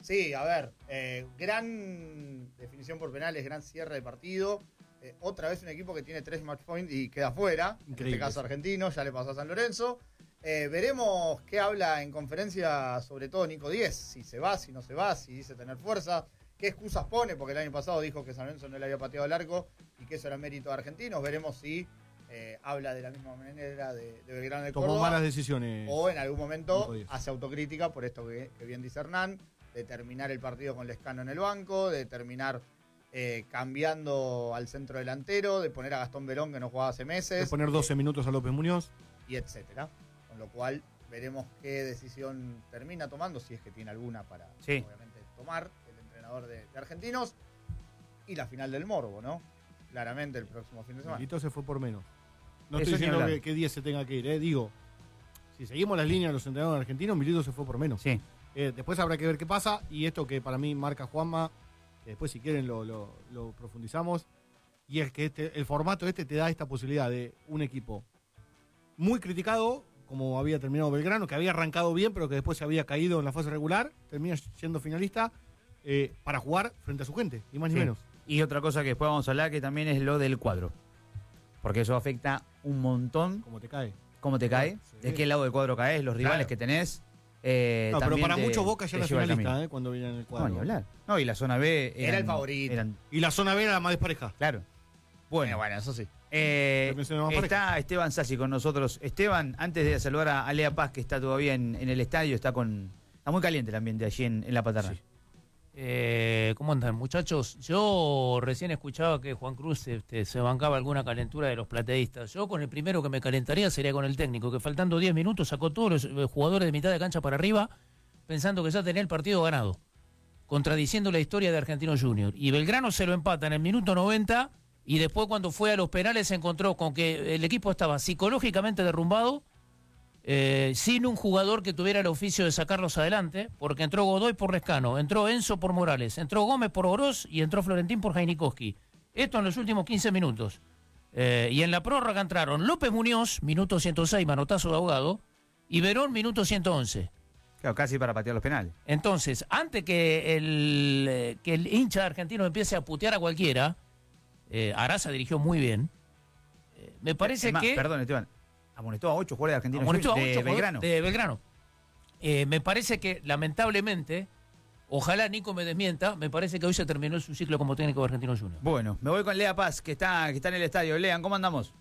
Sí, a ver, gran definición por penales, gran cierre de partido. Otra vez un equipo que tiene 3 match points y queda fuera. Increíble. En este caso Argentino, ya le pasó a San Lorenzo. Veremos qué habla en conferencia, sobre todo Nico Díez, si se va, si no se va, si dice tener fuerza, qué excusas pone, porque el año pasado dijo que San Lorenzo no le había pateado el arco y que eso era mérito de Argentinos. Veremos si habla de la misma manera de Belgrano de Córdoba. Tomó malas decisiones. O en algún momento hace autocrítica por esto que bien dice Hernán, de terminar el partido con Lescano en el banco, de terminar cambiando al centro delantero, de poner a Gastón Verón, que no jugaba hace meses. De poner 12 minutos a López Muñoz. Y etcétera. Con lo cual veremos qué decisión termina tomando, si es que tiene alguna para, obviamente, tomar el entrenador de Argentinos. Y la final del Morbo, ¿no? Claramente el próximo fin de semana. Milito se fue por menos. No Eso estoy diciendo que 10 se tenga que ir, Digo, si seguimos las líneas de los entrenadores argentinos, Milito se fue por menos. Sí. Después habrá que ver qué pasa. Y esto que para mí marca Juanma, que después si quieren lo profundizamos. Y es que el formato te da esta posibilidad de un equipo muy criticado, como había terminado Belgrano, que había arrancado bien, pero que después se había caído en la fase regular, termina siendo finalista, para jugar frente a su gente, ni más ni menos. Y otra cosa que después vamos a hablar, que también es lo del cuadro. Porque eso afecta un montón. ¿Cómo te cae? ¿Cómo te cae? Sí. ¿De qué lado del cuadro caes? Los rivales que tenés. No, pero para muchos Boca ya era finalista, cuando viene en el cuadro. No, ni hablar. No, y la zona B era el favorito. Y la zona B era la más despareja. Claro. Bueno, eso sí. Está Esteban Sassi con nosotros. Esteban, antes de saludar a Lea Paz, que está todavía en el estadio, está muy caliente el ambiente allí en la Paternal. Sí. ¿Cómo andan, muchachos? Yo recién escuchaba que Juan Cruz se bancaba alguna calentura de los plateístas. Yo con el primero que me calentaría sería con el técnico, que faltando 10 minutos sacó todos los jugadores de mitad de cancha para arriba, pensando que ya tenía el partido ganado, contradiciendo la historia de Argentino Junior. Y Belgrano se lo empata en el minuto 90, y después cuando fue a los penales se encontró con que el equipo estaba psicológicamente derrumbado, sin un jugador que tuviera el oficio de sacarlos adelante, porque entró Godoy por Lescano, entró Enzo por Morales, entró Gómez por Oroz y entró Florentín por Jainikowski. Esto en los últimos 15 minutos. Y en la prórroga entraron López Muñoz, minuto 106, manotazo de ahogado, y Verón, minuto 111. Claro, casi para patear los penales. Entonces, antes que el hincha argentino empiece a putear a cualquiera, Araza dirigió muy bien. Me parece que... Perdón, Esteban. Amonestó a 8 jugadores argentinos de Belgrano. De Belgrano. Me parece que, lamentablemente, ojalá Nico me desmienta, me parece que hoy se terminó su ciclo como técnico de Argentino Junior. Bueno, me voy con Lea Paz, que está en el estadio. Lean, ¿cómo andamos?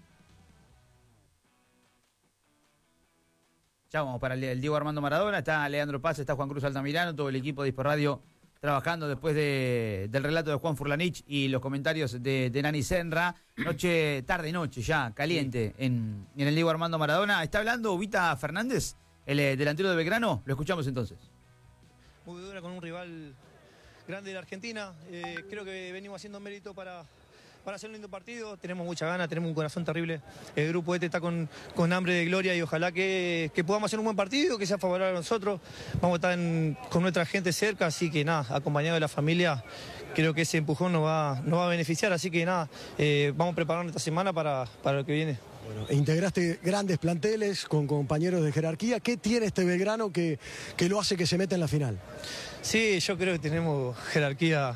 Ya vamos para el Diego Armando Maradona. Está Leandro Paz, está Juan Cruz Altamirano, todo el equipo de Dispo Radio trabajando después del relato de Juan Furlanich y los comentarios de Nani Senra. Tarde-noche ya, caliente en el Diego Armando Maradona. ¿Está hablando Ubita Fernández, el delantero de Belgrano? Lo escuchamos entonces. Muy dura con un rival grande de la Argentina. Creo que venimos haciendo mérito para hacer un lindo partido. Tenemos mucha gana, tenemos un corazón terrible. El grupo está con hambre de gloria y ojalá que podamos hacer un buen partido, que sea favorable a nosotros. Vamos a estar con nuestra gente cerca, así que nada, acompañado de la familia, creo que ese empujón nos va a beneficiar. Así que nada, vamos preparando esta semana para lo que viene. Bueno, integraste grandes planteles con compañeros de jerarquía. ¿Qué tiene este Belgrano que lo hace que se meta en la final? Sí, yo creo que tenemos jerarquía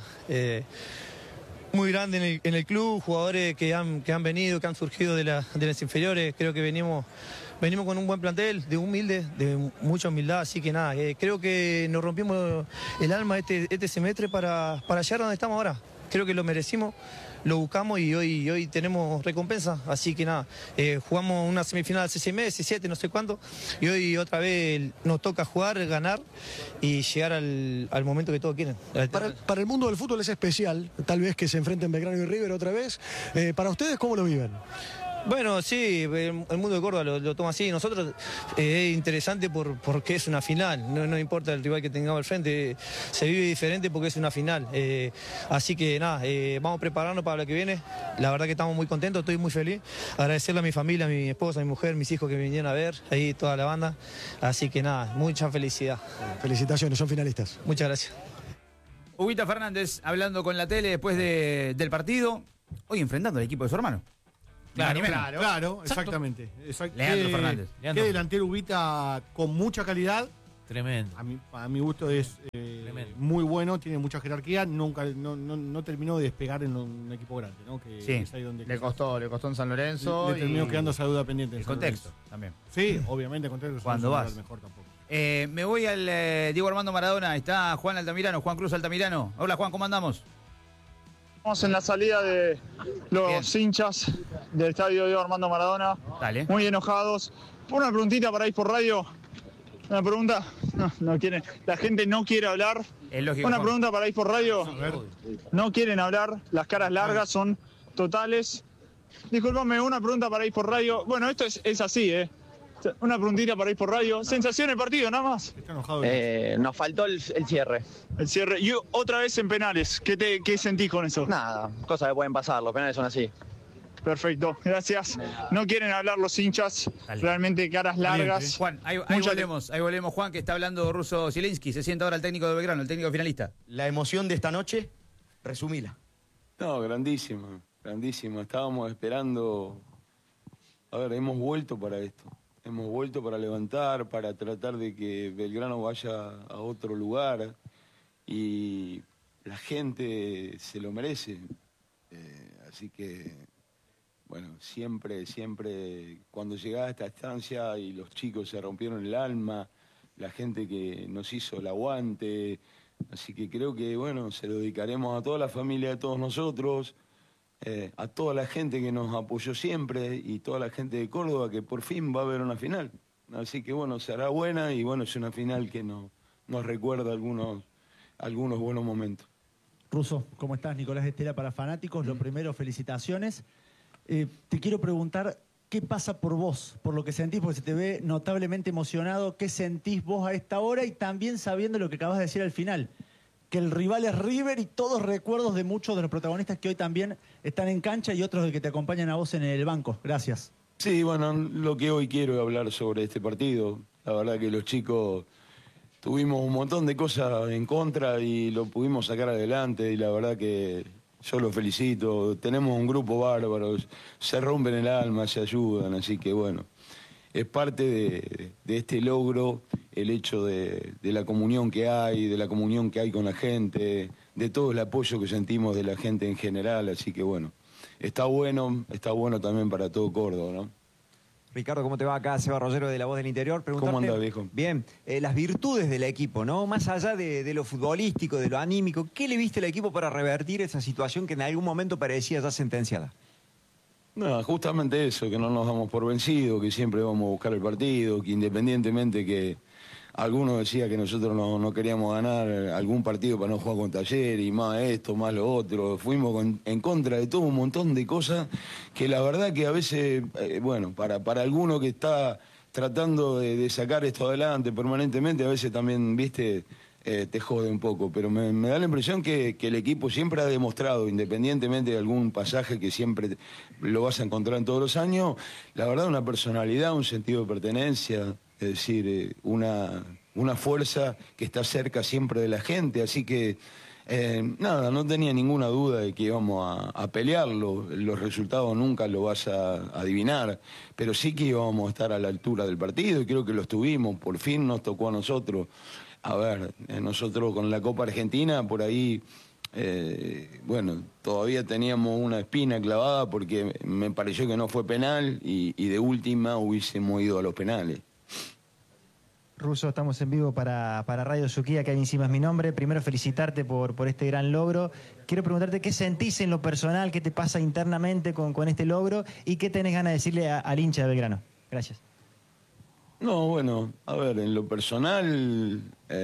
muy grande en el club, jugadores que han venido, que han surgido de las inferiores. Creo que venimos con un buen plantel, de mucha humildad, así que nada, creo que nos rompimos el alma este semestre para llegar donde estamos ahora. Creo que lo merecimos, lo buscamos y hoy tenemos recompensa, así que nada, jugamos una semifinal hace 6 meses, 7, no sé cuánto, y hoy otra vez nos toca jugar, ganar y llegar al momento que todos quieren. Para el mundo del fútbol es especial, tal vez que se enfrenten Belgrano y River otra vez. Para ustedes, ¿cómo lo viven? Bueno, sí, el mundo de Córdoba lo toma así. Nosotros es interesante porque es una final, no importa el rival que tengamos al frente, se vive diferente porque es una final. Así que nada, vamos a prepararnos para lo que viene. La verdad que estamos muy contentos, estoy muy feliz. Agradecerle a mi familia, a mi esposa, a mi mujer, mis hijos que me vinieron a ver, ahí toda la banda. Así que nada, mucha felicidad. Felicitaciones, son finalistas. Muchas gracias. Ubita Fernández hablando con la tele después del partido, hoy enfrentando al equipo de su hermano. Claro, exactamente. Leandro Fernández. Qué delantero Ubita con mucha calidad, Tremendo. A mi gusto es muy bueno, tiene mucha jerarquía, no terminó de despegar en un equipo grande, ¿no? Que Sí. es ahí donde Le costó en San Lorenzo. le terminó quedando esa duda pendiente. en El San contexto Lorenzo. también. Sí, obviamente el contexto. Cuando no vas. es el mejor tampoco. Me voy al Diego Armando Maradona. Está Juan Altamirano, Juan Cruz Altamirano. Hola Juan, ¿cómo andamos? Estamos en la salida de los hinchas del estadio Diego Armando Maradona, Dale. muy enojados. Una preguntita para ir por radio. Una pregunta, no quieren, la gente no quiere hablar. Es lógico. Una Juan. pregunta para ir por radio. No quieren hablar, las caras largas son totales. Disculpame, una pregunta para ir por radio. Bueno, esto es así, Una preguntita para ir por radio. Sensación del partido, nada más. Está enojado. Nos faltó el cierre. El cierre. Y otra vez en penales. ¿Qué sentís con eso? Nada, cosas que pueden pasar, los penales son así. Perfecto, gracias. No quieren hablar los hinchas, Dale. realmente caras largas. Juan, ahí Mucha- volvemos, Juan, que está hablando Russo Zielinski. Se sienta ahora el técnico de Belgrano, el técnico finalista. La emoción de esta noche, resumila. No, grandísima, grandísima. Estábamos esperando. A ver, hemos vuelto para esto. Hemos vuelto para levantar, para tratar de que Belgrano vaya a otro lugar. Y la gente se lo merece. Así que, bueno, siempre, cuando llegaba a esta estancia y los chicos se rompieron el alma, la gente que nos hizo el aguante. Así que creo que, bueno, se lo dedicaremos a toda la familia de todos nosotros, a toda la gente que nos apoyó siempre y toda la gente de Córdoba que por fin va a haber una final. Así que, bueno, será buena y, bueno, es una final que nos recuerda algunos buenos momentos. Russo, ¿cómo estás? Nicolás Estela para Fanáticos. Lo primero, felicitaciones. Te quiero preguntar, ¿qué pasa por vos? Por lo que sentís, porque se te ve notablemente emocionado. ¿Qué sentís vos a esta hora? Y también sabiendo lo que acabas de decir al final, que el rival es River y todos recuerdos de muchos de los protagonistas que hoy también están en cancha y otros de que te acompañan a vos en el banco. Gracias. Sí, bueno, lo que hoy quiero es hablar sobre este partido. La verdad que los chicos tuvimos un montón de cosas en contra y lo pudimos sacar adelante y la verdad que yo los felicito. Tenemos un grupo bárbaro, se rompen el alma, se ayudan, así que bueno, es parte de este logro el hecho de la comunión que hay, de la comunión que hay con la gente, de todo el apoyo que sentimos de la gente en general, así que bueno, está bueno también para todo Córdoba, ¿no? Ricardo, ¿cómo te va? Acá Seba Rollero de La Voz del Interior. Preguntarte, ¿Cómo andás, viejo? Bien, las virtudes del equipo, ¿no? Más allá de lo futbolístico, de lo anímico, ¿qué le viste al equipo para revertir esa situación que en algún momento parecía ya sentenciada? No, justamente eso, que no nos damos por vencidos, que siempre vamos a buscar el partido, que independientemente que algunos decían que nosotros no queríamos ganar algún partido para no jugar con Talleres y más esto, más lo otro, fuimos en contra de todo un montón de cosas que la verdad que a veces, bueno, para alguno que está tratando de sacar esto adelante permanentemente, a veces también, viste, te jode un poco, pero me da la impresión que el equipo siempre ha demostrado, independientemente de algún pasaje que siempre lo vas a encontrar en todos los años, la verdad una personalidad, un sentido de pertenencia, es decir, una fuerza que está cerca siempre de la gente, así que nada, no tenía ninguna duda de que íbamos a pelearlo, los resultados nunca lo vas a adivinar, pero sí que íbamos a estar a la altura del partido y creo que lo estuvimos, por fin nos tocó a nosotros. A ver, nosotros con la Copa Argentina, por ahí, bueno, todavía teníamos una espina clavada porque me pareció que no fue penal y de última hubiésemos ido a los penales. Russo, estamos en vivo para Radio Suquía, que ahí encima es mi nombre. Primero felicitarte por este gran logro. Quiero preguntarte qué sentís en lo personal, qué te pasa internamente con este logro y qué tenés ganas de decirle al hincha de Belgrano. Gracias. No, bueno, a ver, en lo personal,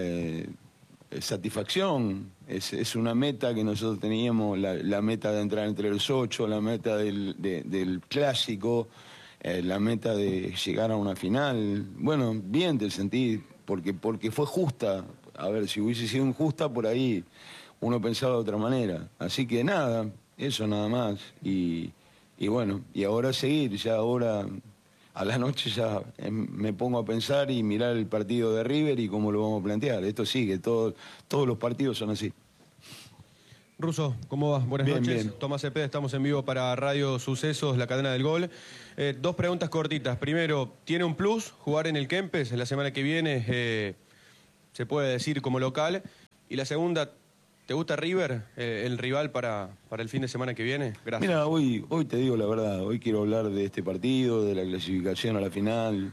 satisfacción. Es una meta que nosotros teníamos, la meta de entrar entre los 8, la meta del clásico, la meta de llegar a una final. Bueno, bien te sentí, porque fue justa. A ver, si hubiese sido injusta, por ahí uno pensaba de otra manera. Así que nada, eso nada más. Y bueno, y ahora seguir, ya ahora a la noche ya me pongo a pensar y mirar el partido de River y cómo lo vamos a plantear. Esto sigue, todos los partidos son así. Russo, ¿cómo vas? Buenas Bien, noches. bien. Tomás Cepeda, estamos en vivo para Radio Sucesos, la cadena del gol. Dos preguntas cortitas. Primero, ¿tiene un plus jugar en el Kempes la semana que viene? se puede decir, como local. Y la segunda, ¿te gusta River, el rival para el fin de semana que viene? Gracias. Mira, hoy te digo la verdad, hoy quiero hablar de este partido, de la clasificación a la final.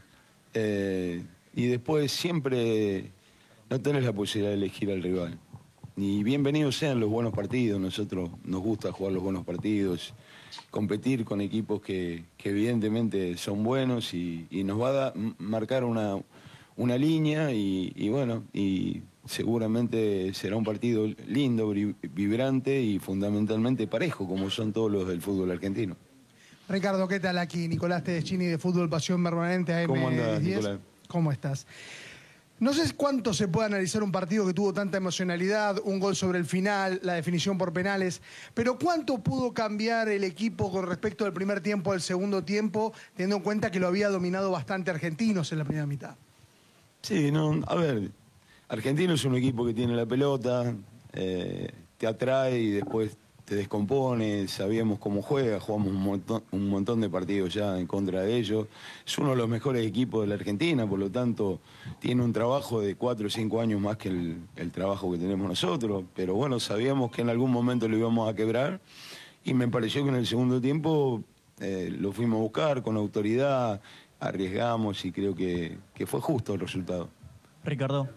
Y después siempre no tenés la posibilidad de elegir al rival. Y bienvenidos sean los buenos partidos, nosotros nos gusta jugar los buenos partidos, competir con equipos que evidentemente son buenos y nos va a marcar una línea y bueno, y seguramente será un partido lindo, vibrante y fundamentalmente parejo, como son todos los del fútbol argentino. Ricardo, ¿qué tal? Aquí Nicolás Tedeschini de Fútbol Pasión Permanente AM10. ¿Cómo andás, Nicolás? ¿Cómo estás? No sé cuánto se puede analizar un partido que tuvo tanta emocionalidad, un gol sobre el final, la definición por penales, pero ¿cuánto pudo cambiar el equipo con respecto del primer tiempo al segundo tiempo, teniendo en cuenta que lo había dominado bastante Argentinos en la primera mitad? Sí, no, a ver, Argentino es un equipo que tiene la pelota, te atrae y después te descompone, sabíamos cómo juega, jugamos un montón de partidos ya en contra de ellos. Es uno de los mejores equipos de la Argentina, por lo tanto tiene un trabajo de 4 o 5 años más que el trabajo que tenemos nosotros, pero bueno, sabíamos que en algún momento lo íbamos a quebrar y me pareció que en el segundo tiempo lo fuimos a buscar con autoridad, arriesgamos y creo que fue justo el resultado. Ricardo,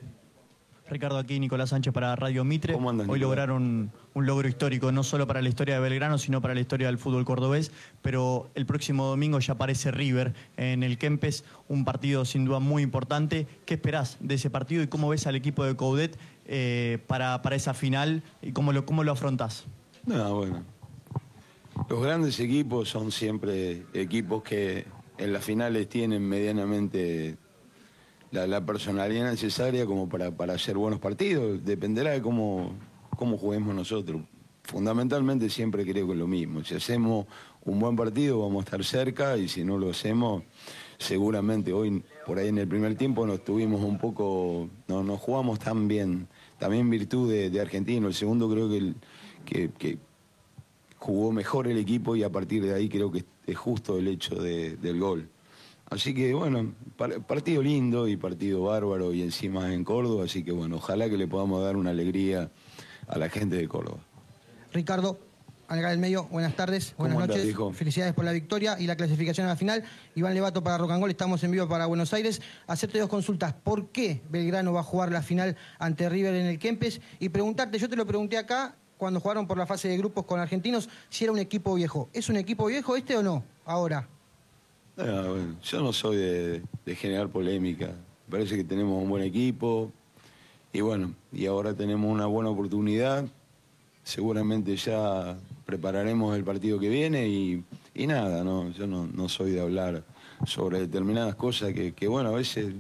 aquí Nicolás Sánchez para Radio Mitre. ¿Cómo andas, Hoy Nicolás? lograron un logro histórico, no solo para la historia de Belgrano, sino para la historia del fútbol cordobés. Pero el próximo domingo ya aparece River en el Kempes, un partido sin duda muy importante. ¿Qué esperás de ese partido y cómo ves al equipo de Coudet para esa final y cómo lo afrontás? No, bueno. Los grandes equipos son siempre equipos que en las finales tienen medianamente la personalidad necesaria como para hacer buenos partidos. Dependerá de cómo juguemos nosotros. Fundamentalmente siempre creo que es lo mismo. Si hacemos un buen partido vamos a estar cerca y si no lo hacemos, seguramente hoy por ahí en el primer tiempo nos tuvimos un poco, no jugamos tan bien, también en virtud de Argentino. El segundo creo que jugó mejor el equipo y a partir de ahí creo que es justo el hecho del gol. Así que bueno, partido lindo y partido bárbaro y encima en Córdoba, así que bueno, ojalá que le podamos dar una alegría a la gente de Córdoba. Ricardo, acá del medio, buenas tardes, buenas ¿Cómo andás, noches, viejo? felicidades por la victoria y la clasificación a la final. Iván Levato para Rock and Roll, estamos en vivo para Buenos Aires. Hacerte 2 consultas, ¿por qué Belgrano va a jugar la final ante River en el Kempes? Y preguntarte, yo te lo pregunté acá, cuando jugaron por la fase de grupos con Argentinos, si era un equipo viejo. ¿Es un equipo viejo este o no, ahora? Bueno, yo no soy de generar polémica. Me parece que tenemos un buen equipo y bueno, y ahora tenemos una buena oportunidad. Seguramente ya prepararemos el partido que viene y nada, no, yo no soy de hablar sobre determinadas cosas que bueno, a veces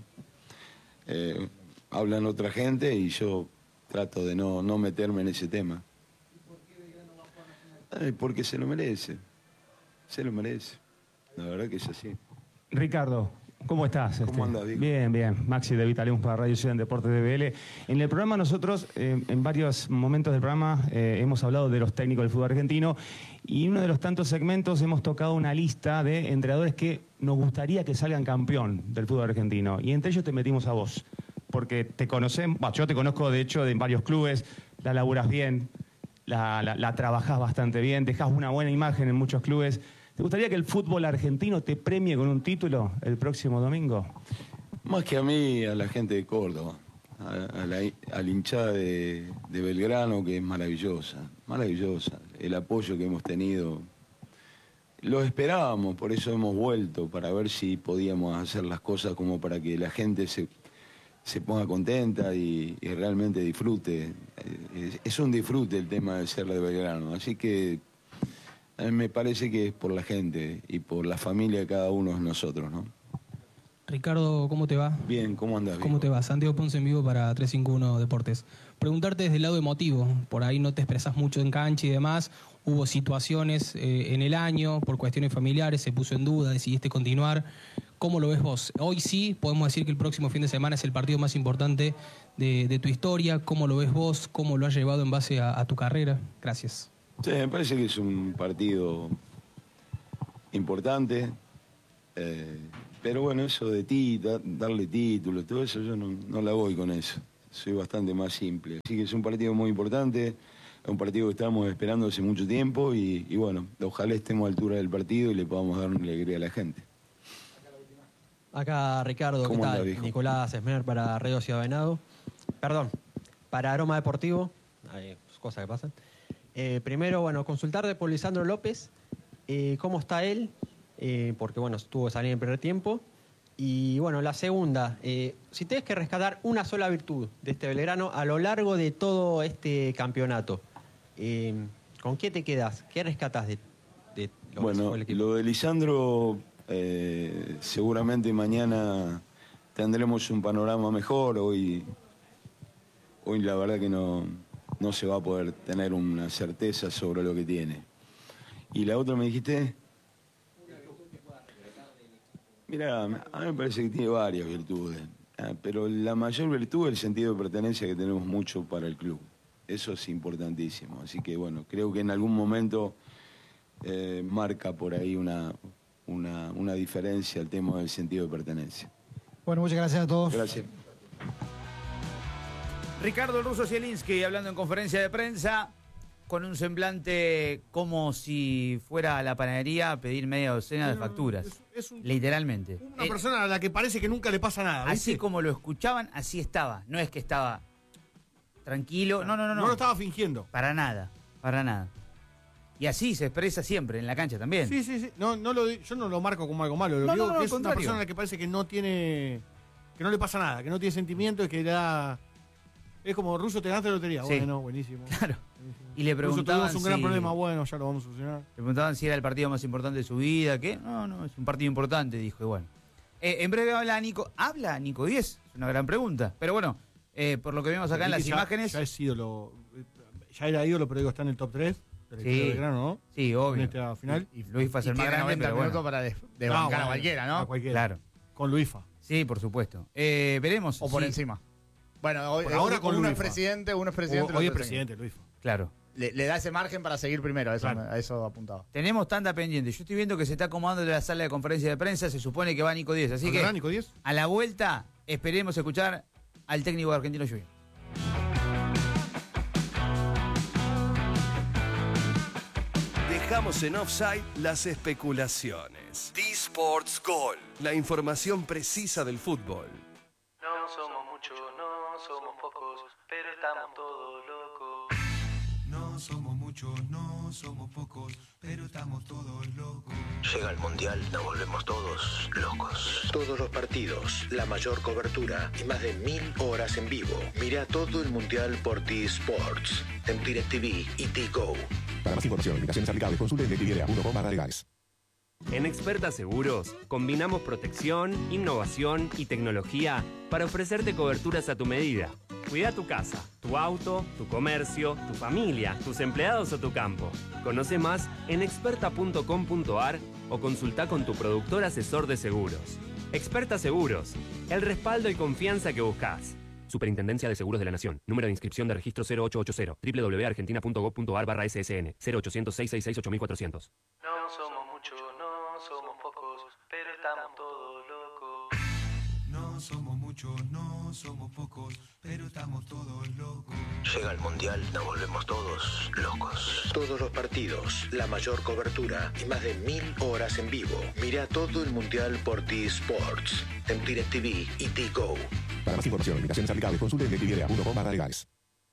hablan otra gente y yo trato de no meterme en ese tema. Porque se lo merece, la verdad que es así. Ricardo, ¿cómo estás? ¿Cómo andás, Vico? Bien, bien. Maxi de Vitalium para Radio Ciudad en Deportes de BL. En el programa nosotros, en varios momentos del programa, hemos hablado de los técnicos del fútbol argentino y en uno de los tantos segmentos hemos tocado una lista de entrenadores que nos gustaría que salgan campeón del fútbol argentino. Y entre ellos te metimos a vos, porque te conocemos, yo te conozco de hecho de varios clubes, la laburás bien, la trabajás bastante bien, dejás una buena imagen en muchos clubes. ¿Te gustaría que el fútbol argentino te premie con un título el próximo domingo? Más que a mí, a la gente de Córdoba, a la hinchada de Belgrano, que es maravillosa. El apoyo que hemos tenido. Lo esperábamos, por eso hemos vuelto, para ver si podíamos hacer las cosas como para que la gente se ponga contenta y realmente disfrute. Es un disfrute el tema de ser de Belgrano, así que me parece que es por la gente y por la familia de cada uno de nosotros, ¿no? Ricardo, ¿cómo te va? Bien, ¿cómo andás? ¿Cómo te va? Santiago Ponce en vivo para 351 Deportes. Preguntarte desde el lado emotivo, por ahí no te expresás mucho en cancha y demás, hubo situaciones en el año, por cuestiones familiares, se puso en duda, decidiste continuar. ¿Cómo lo ves vos? Hoy sí podemos decir que el próximo fin de semana es el partido más importante de tu historia. ¿Cómo lo ves vos? ¿Cómo lo has llevado en base a tu carrera? Gracias. Sí, me parece que es un partido importante. Pero bueno, eso de darle títulos, todo eso, yo no la voy con eso. Soy bastante más simple. Así que es un partido muy importante, es un partido que estábamos esperando hace mucho tiempo y bueno, ojalá estemos a altura del partido y le podamos dar una alegría a la gente. Acá Ricardo, ¿qué tal? Viejo? Nicolás Esmer para Radio Ciudad Venado. Perdón, para Aroma Deportivo. Hay cosas que pasan. Primero, bueno, consultarte por Lisandro López. ¿Cómo está él? Porque, bueno, estuvo saliendo en el primer tiempo. Y, bueno, la segunda. Si tienes que rescatar una sola virtud de este Belgrano a lo largo de todo este campeonato, ¿con qué te quedas? ¿Qué rescatas de Bueno, lo de Lisandro, seguramente mañana tendremos un panorama mejor. Hoy la verdad que no se va a poder tener una certeza sobre lo que tiene. ¿Y la otra me dijiste? Mira, a mí me parece que tiene varias virtudes, pero la mayor virtud es el sentido de pertenencia que tenemos mucho para el club. Eso es importantísimo. Así que bueno, creo que en algún momento marca por ahí una diferencia el tema del sentido de pertenencia. Bueno, muchas gracias a todos. Gracias. Ricardo El Ruso Zielinski hablando en conferencia de prensa con un semblante como si fuera a la panadería a pedir media docena de facturas. Literalmente. Una persona a la que parece que nunca le pasa nada. ¿viste? Así como lo escuchaban, así estaba. No es que estaba tranquilo. No. No lo estaba fingiendo. Para nada. Y así se expresa siempre en la cancha también. Sí. yo no lo marco como algo malo. Lo digo que es una persona a la que parece que no le pasa nada, que no tiene sentimientos, que da... Es como, Ruso, te ganaste la lotería. Sí. Bueno, buenísimo. Claro. Buenísimo. Y le preguntaban Ruso, tuvimos un gran problema, bueno, ya lo vamos a solucionar. Le preguntaban si era el partido más importante de su vida, ¿qué? No, es un partido importante, dijo, y bueno. En breve habla Nico 10, es una gran pregunta. Pero bueno, por lo que vemos acá en las imágenes... Ya es ídolo, ya era ídolo, pero digo, está en el top 3 del equipo de Belgrano, ¿no? Sí, obvio. En esta final. Y Luis va a ser más grande, pero bueno. para desbancar a cualquiera, ¿no? A cualquiera. Claro. Con Luisfa. Sí, por supuesto. Veremos. O por encima. Bueno, hoy, por ahora con uno es Luisfa. presidente, Hoy es presidente, Luisfa. Claro. Le da ese margen para seguir primero, a eso apuntaba. Tenemos tanta pendiente. Yo estoy viendo que se está acomodando la sala de conferencia de prensa, se supone que va Nico 10. Así que Nico 10? A la vuelta esperemos escuchar al técnico de Argentino Juniors. Dejamos en offside las especulaciones. D-Sports Goal, la información precisa del fútbol. No somos muchos, no somos pocos, pero estamos todos locos. No somos muchos, no somos pocos, pero estamos todos locos. Llega el Mundial, nos volvemos todos locos. Todos los partidos, la mayor cobertura y más de 1000 horas en vivo. Mira todo el Mundial por T-Sports, en DirecTV y T-Go. Para más información, limitaciones aplicables, consulte en DirecTV.com/legales. En Experta Seguros, combinamos protección, innovación y tecnología para ofrecerte coberturas a tu medida. Cuida tu casa, tu auto, tu comercio, tu familia, tus empleados o tu campo. Conoce más en experta.com.ar o consulta con tu productor asesor de seguros. Experta Seguros, el respaldo y confianza que buscas. Superintendencia de Seguros de la Nación. Número de inscripción de registro 0880. www.argentina.gov.ar/ssn. 0800-666-8400. No somos muchos, no somos pocos, pero estamos todos locos. No somos muchos, no somos pocos, pero estamos todos locos. Llega el Mundial, nos volvemos todos locos. Todos los partidos, la mayor cobertura y más de 1000 horas en vivo. Mira todo el Mundial por T-Sports, en DirecTV y T-Go. Para más información, limitaciones aplicables, consulte en DirecTV.com/legales.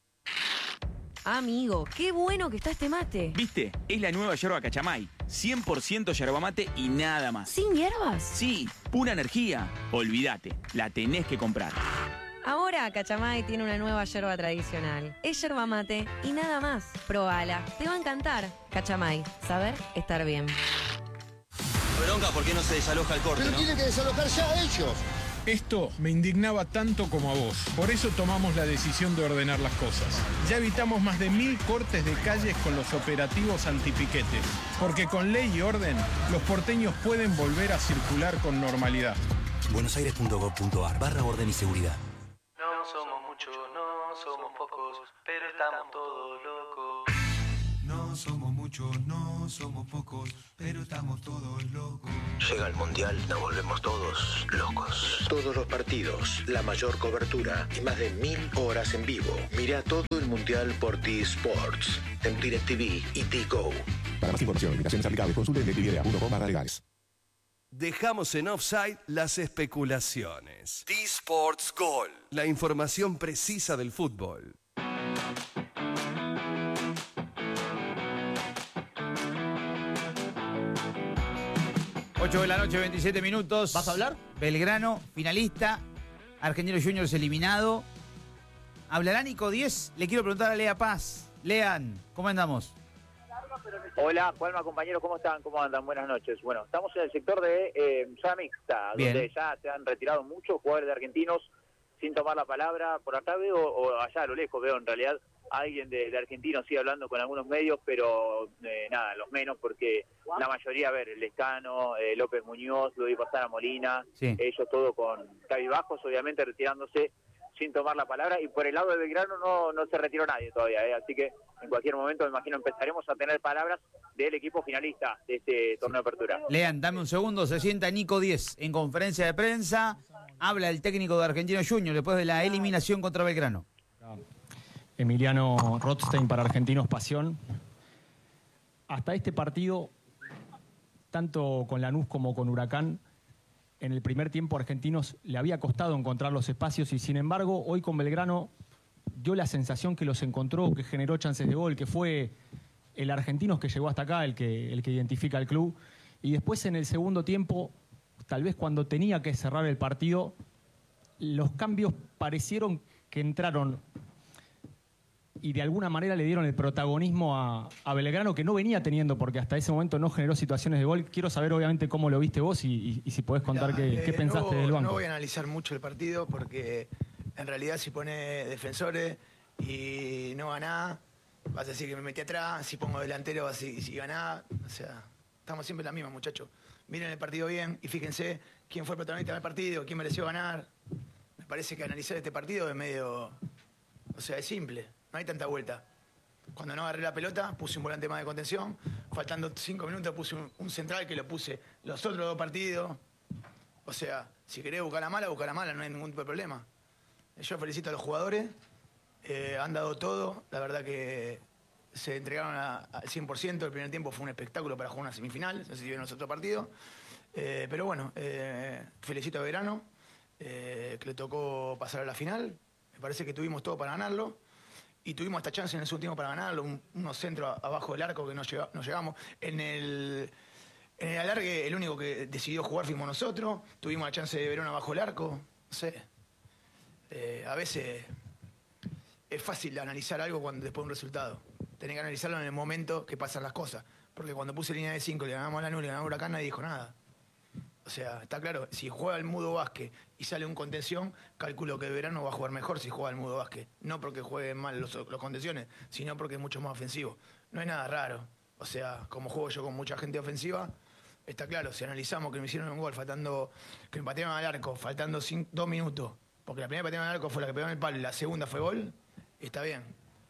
Amigo, qué bueno que está este mate. ¿Viste? Es la nueva yerba Cachamay. 100% yerba mate y nada más. ¿Sin hierbas? Sí, pura energía. Olvídate, la tenés que comprar. Ahora Cachamay tiene una nueva yerba tradicional. Es yerba mate y nada más. Probala, te va a encantar. Cachamay, saber estar bien. Bronca, ¿por qué no se desaloja el corte? Pero ¿no? tienen que desalojar ya ellos. Esto me indignaba tanto como a vos. Por eso tomamos la decisión de ordenar las cosas. Ya evitamos más de 1000 cortes de calles con los operativos antipiquete. Porque con ley y orden, los porteños pueden volver a circular con normalidad. buenosaires.gov.ar/orden y seguridad. No somos muchos, no somos pocos, pero estamos todos locos. No somos muchos, no no somos pocos, pero estamos todos locos. Llega el Mundial, nos volvemos todos locos. Todos los partidos, la mayor cobertura y más de 1000 horas en vivo. Mira todo el Mundial por T-Sports, en DirecTV y T-Go. Para más información y limitaciones aplicables, consulte DirecTV.com/legales. Dejamos en offside las especulaciones. T-Sports Goal, la información precisa del fútbol. 8 de la noche, 27 minutos. ¿Vas a hablar? Belgrano, finalista. Argentinos Juniors eliminado. ¿Hablará Nico 10? Le quiero preguntar a Lea Paz. Lean, ¿cómo andamos? Hola, Juanma, compañeros, ¿cómo están? ¿Cómo andan? Buenas noches. Bueno, estamos en el sector de zona mixta, Bien. donde ya se han retirado muchos jugadores de Argentinos sin tomar la palabra. Por acá veo, o allá a lo lejos veo en realidad, a alguien de Argentinos sigue hablando con algunos medios, pero nada, los menos, porque la mayoría, a ver, Lescano, López Muñoz, Luis Pasara Molina, Sí. ellos todo con cabizbajos, obviamente retirándose sin tomar la palabra, y por el lado de Belgrano no se retiró nadie todavía, así que en cualquier momento me imagino empezaremos a tener palabras del equipo finalista de este torneo de apertura. Lean, dame un segundo. Se sienta Nico 10 en conferencia de prensa. Habla el técnico de Argentinos Juniors después de la eliminación contra Belgrano. Emiliano Rothstein para Argentinos Pasión. Hasta este partido, tanto con Lanús como con Huracán, en el primer tiempo a Argentinos le había costado encontrar los espacios y sin embargo hoy con Belgrano dio la sensación que los encontró, que generó chances de gol, que fue el Argentinos que llegó hasta acá, el que identifica al club. Y después en el segundo tiempo, tal vez cuando tenía que cerrar el partido, los cambios parecieron que entraron y de alguna manera le dieron el protagonismo a Belgrano, que no venía teniendo, porque hasta ese momento no generó situaciones de gol. Quiero saber obviamente cómo lo viste vos y si podés contar qué pensaste del banco. No voy a analizar mucho el partido porque en realidad si pone defensores y no ganás, vas a decir que me metí atrás. Si pongo delantero vas a decir si ganás. O sea, estamos siempre en la misma, muchachos. Miren el partido bien y fíjense quién fue el protagonista del partido, quién mereció ganar. Me parece que analizar este partido es medio... O sea, es simple, no hay tanta vuelta. Cuando no agarré la pelota, puse un volante más de contención. Faltando 5 minutos puse un central que lo puse los otros 2 partidos. O sea, si querés buscar la mala, no hay ningún tipo de problema. Yo felicito a los jugadores, han dado todo. La verdad que se entregaron al 100%. El primer tiempo fue un espectáculo para jugar una semifinal. No sé si vieron los otros partidos. Pero bueno, felicito a Belgrano, que le tocó pasar a la final. Me parece que tuvimos todo para ganarlo. Y tuvimos esta chance en el segundo tiempo para ganarlo. Unos centros abajo del arco que no llegamos. En el alargue, el único que decidió jugar fuimos nosotros. Tuvimos la chance de Verón abajo del arco. No sé. A veces es fácil analizar algo después de un resultado. Tenés que analizarlo en el momento que pasan las cosas. Porque cuando puse línea de 5, le ganamos a Lanús, le ganamos a Huracán, nadie dijo nada. O sea, está claro, si juega el Mudo Vázquez y sale un contención, calculo que Belgrano va a jugar mejor si juega el Mudo Vázquez. No porque jueguen mal los contenciones, sino porque es mucho más ofensivo. No hay nada raro. O sea, como juego yo con mucha gente ofensiva, está claro, si analizamos que me hicieron un gol, que me patearon al arco, faltando 2 minutos, porque la primera patearon al arco fue la que pegó en el palo y la segunda fue gol, está bien.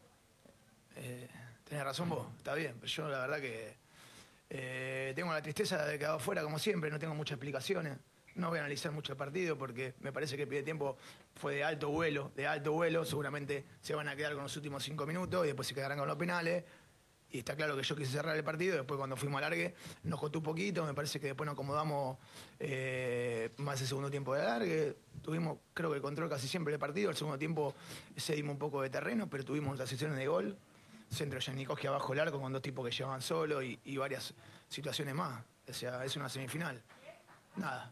Tenés razón vos, está bien, pero yo la verdad que tengo la tristeza de haber quedado afuera como siempre, no tengo muchas explicaciones. No voy a analizar mucho el partido porque me parece que el primer tiempo fue de alto vuelo, seguramente se van a quedar con los últimos 5 minutos y después se quedarán con los penales. Y está claro que yo quise cerrar el partido, después cuando fuimos al alargue nos costó un poquito, me parece que después nos acomodamos más el segundo tiempo de alargue. Tuvimos, creo que el control casi siempre del partido, el segundo tiempo cedimos un poco de terreno, pero tuvimos las sesiones de gol. Centro Yanikoski abajo el arco con 2 tipos que llevaban solo y varias situaciones más. O sea, es una semifinal. Nada.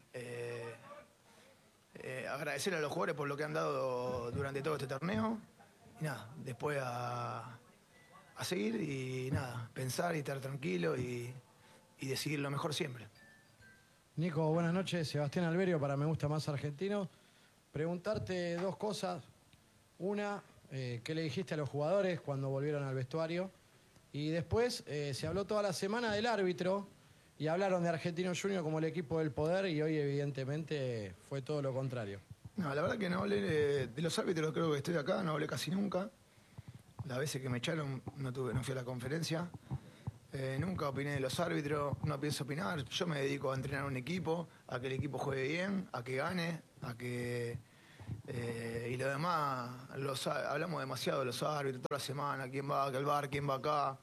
Agradecer a los jugadores por lo que han dado durante todo este torneo. Y nada, después a seguir y nada, pensar y estar tranquilo y decidir lo mejor siempre. Nico, buenas noches. Sebastián Alberio para Me Gusta Más Argentino. Preguntarte 2 cosas. Una, ¿qué le dijiste a los jugadores cuando volvieron al vestuario? Y después, se habló toda la semana del árbitro y hablaron de Argentinos Juniors como el equipo del poder y hoy evidentemente fue todo lo contrario. No, la verdad que no hablé de los árbitros, creo que estoy acá, no hablé casi nunca. Las veces que me echaron no fui a la conferencia. Nunca opiné de los árbitros, no pienso opinar. Yo me dedico a entrenar un equipo, a que el equipo juegue bien, a que gane, a que... y lo demás, hablamos demasiado de los árbitros toda la semana, quién va al bar, quién va acá.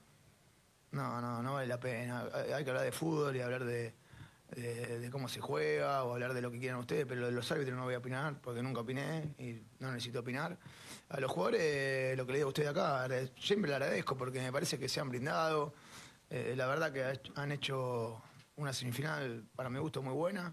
No vale la pena. Hay que hablar de fútbol y hablar de cómo se juega o hablar de lo que quieran ustedes, pero de los árbitros no voy a opinar porque nunca opiné y no necesito opinar. A los jugadores, lo que le digo a ustedes acá, siempre le agradezco porque me parece que se han brindado. La verdad que han hecho una semifinal, para mi gusto, muy buena.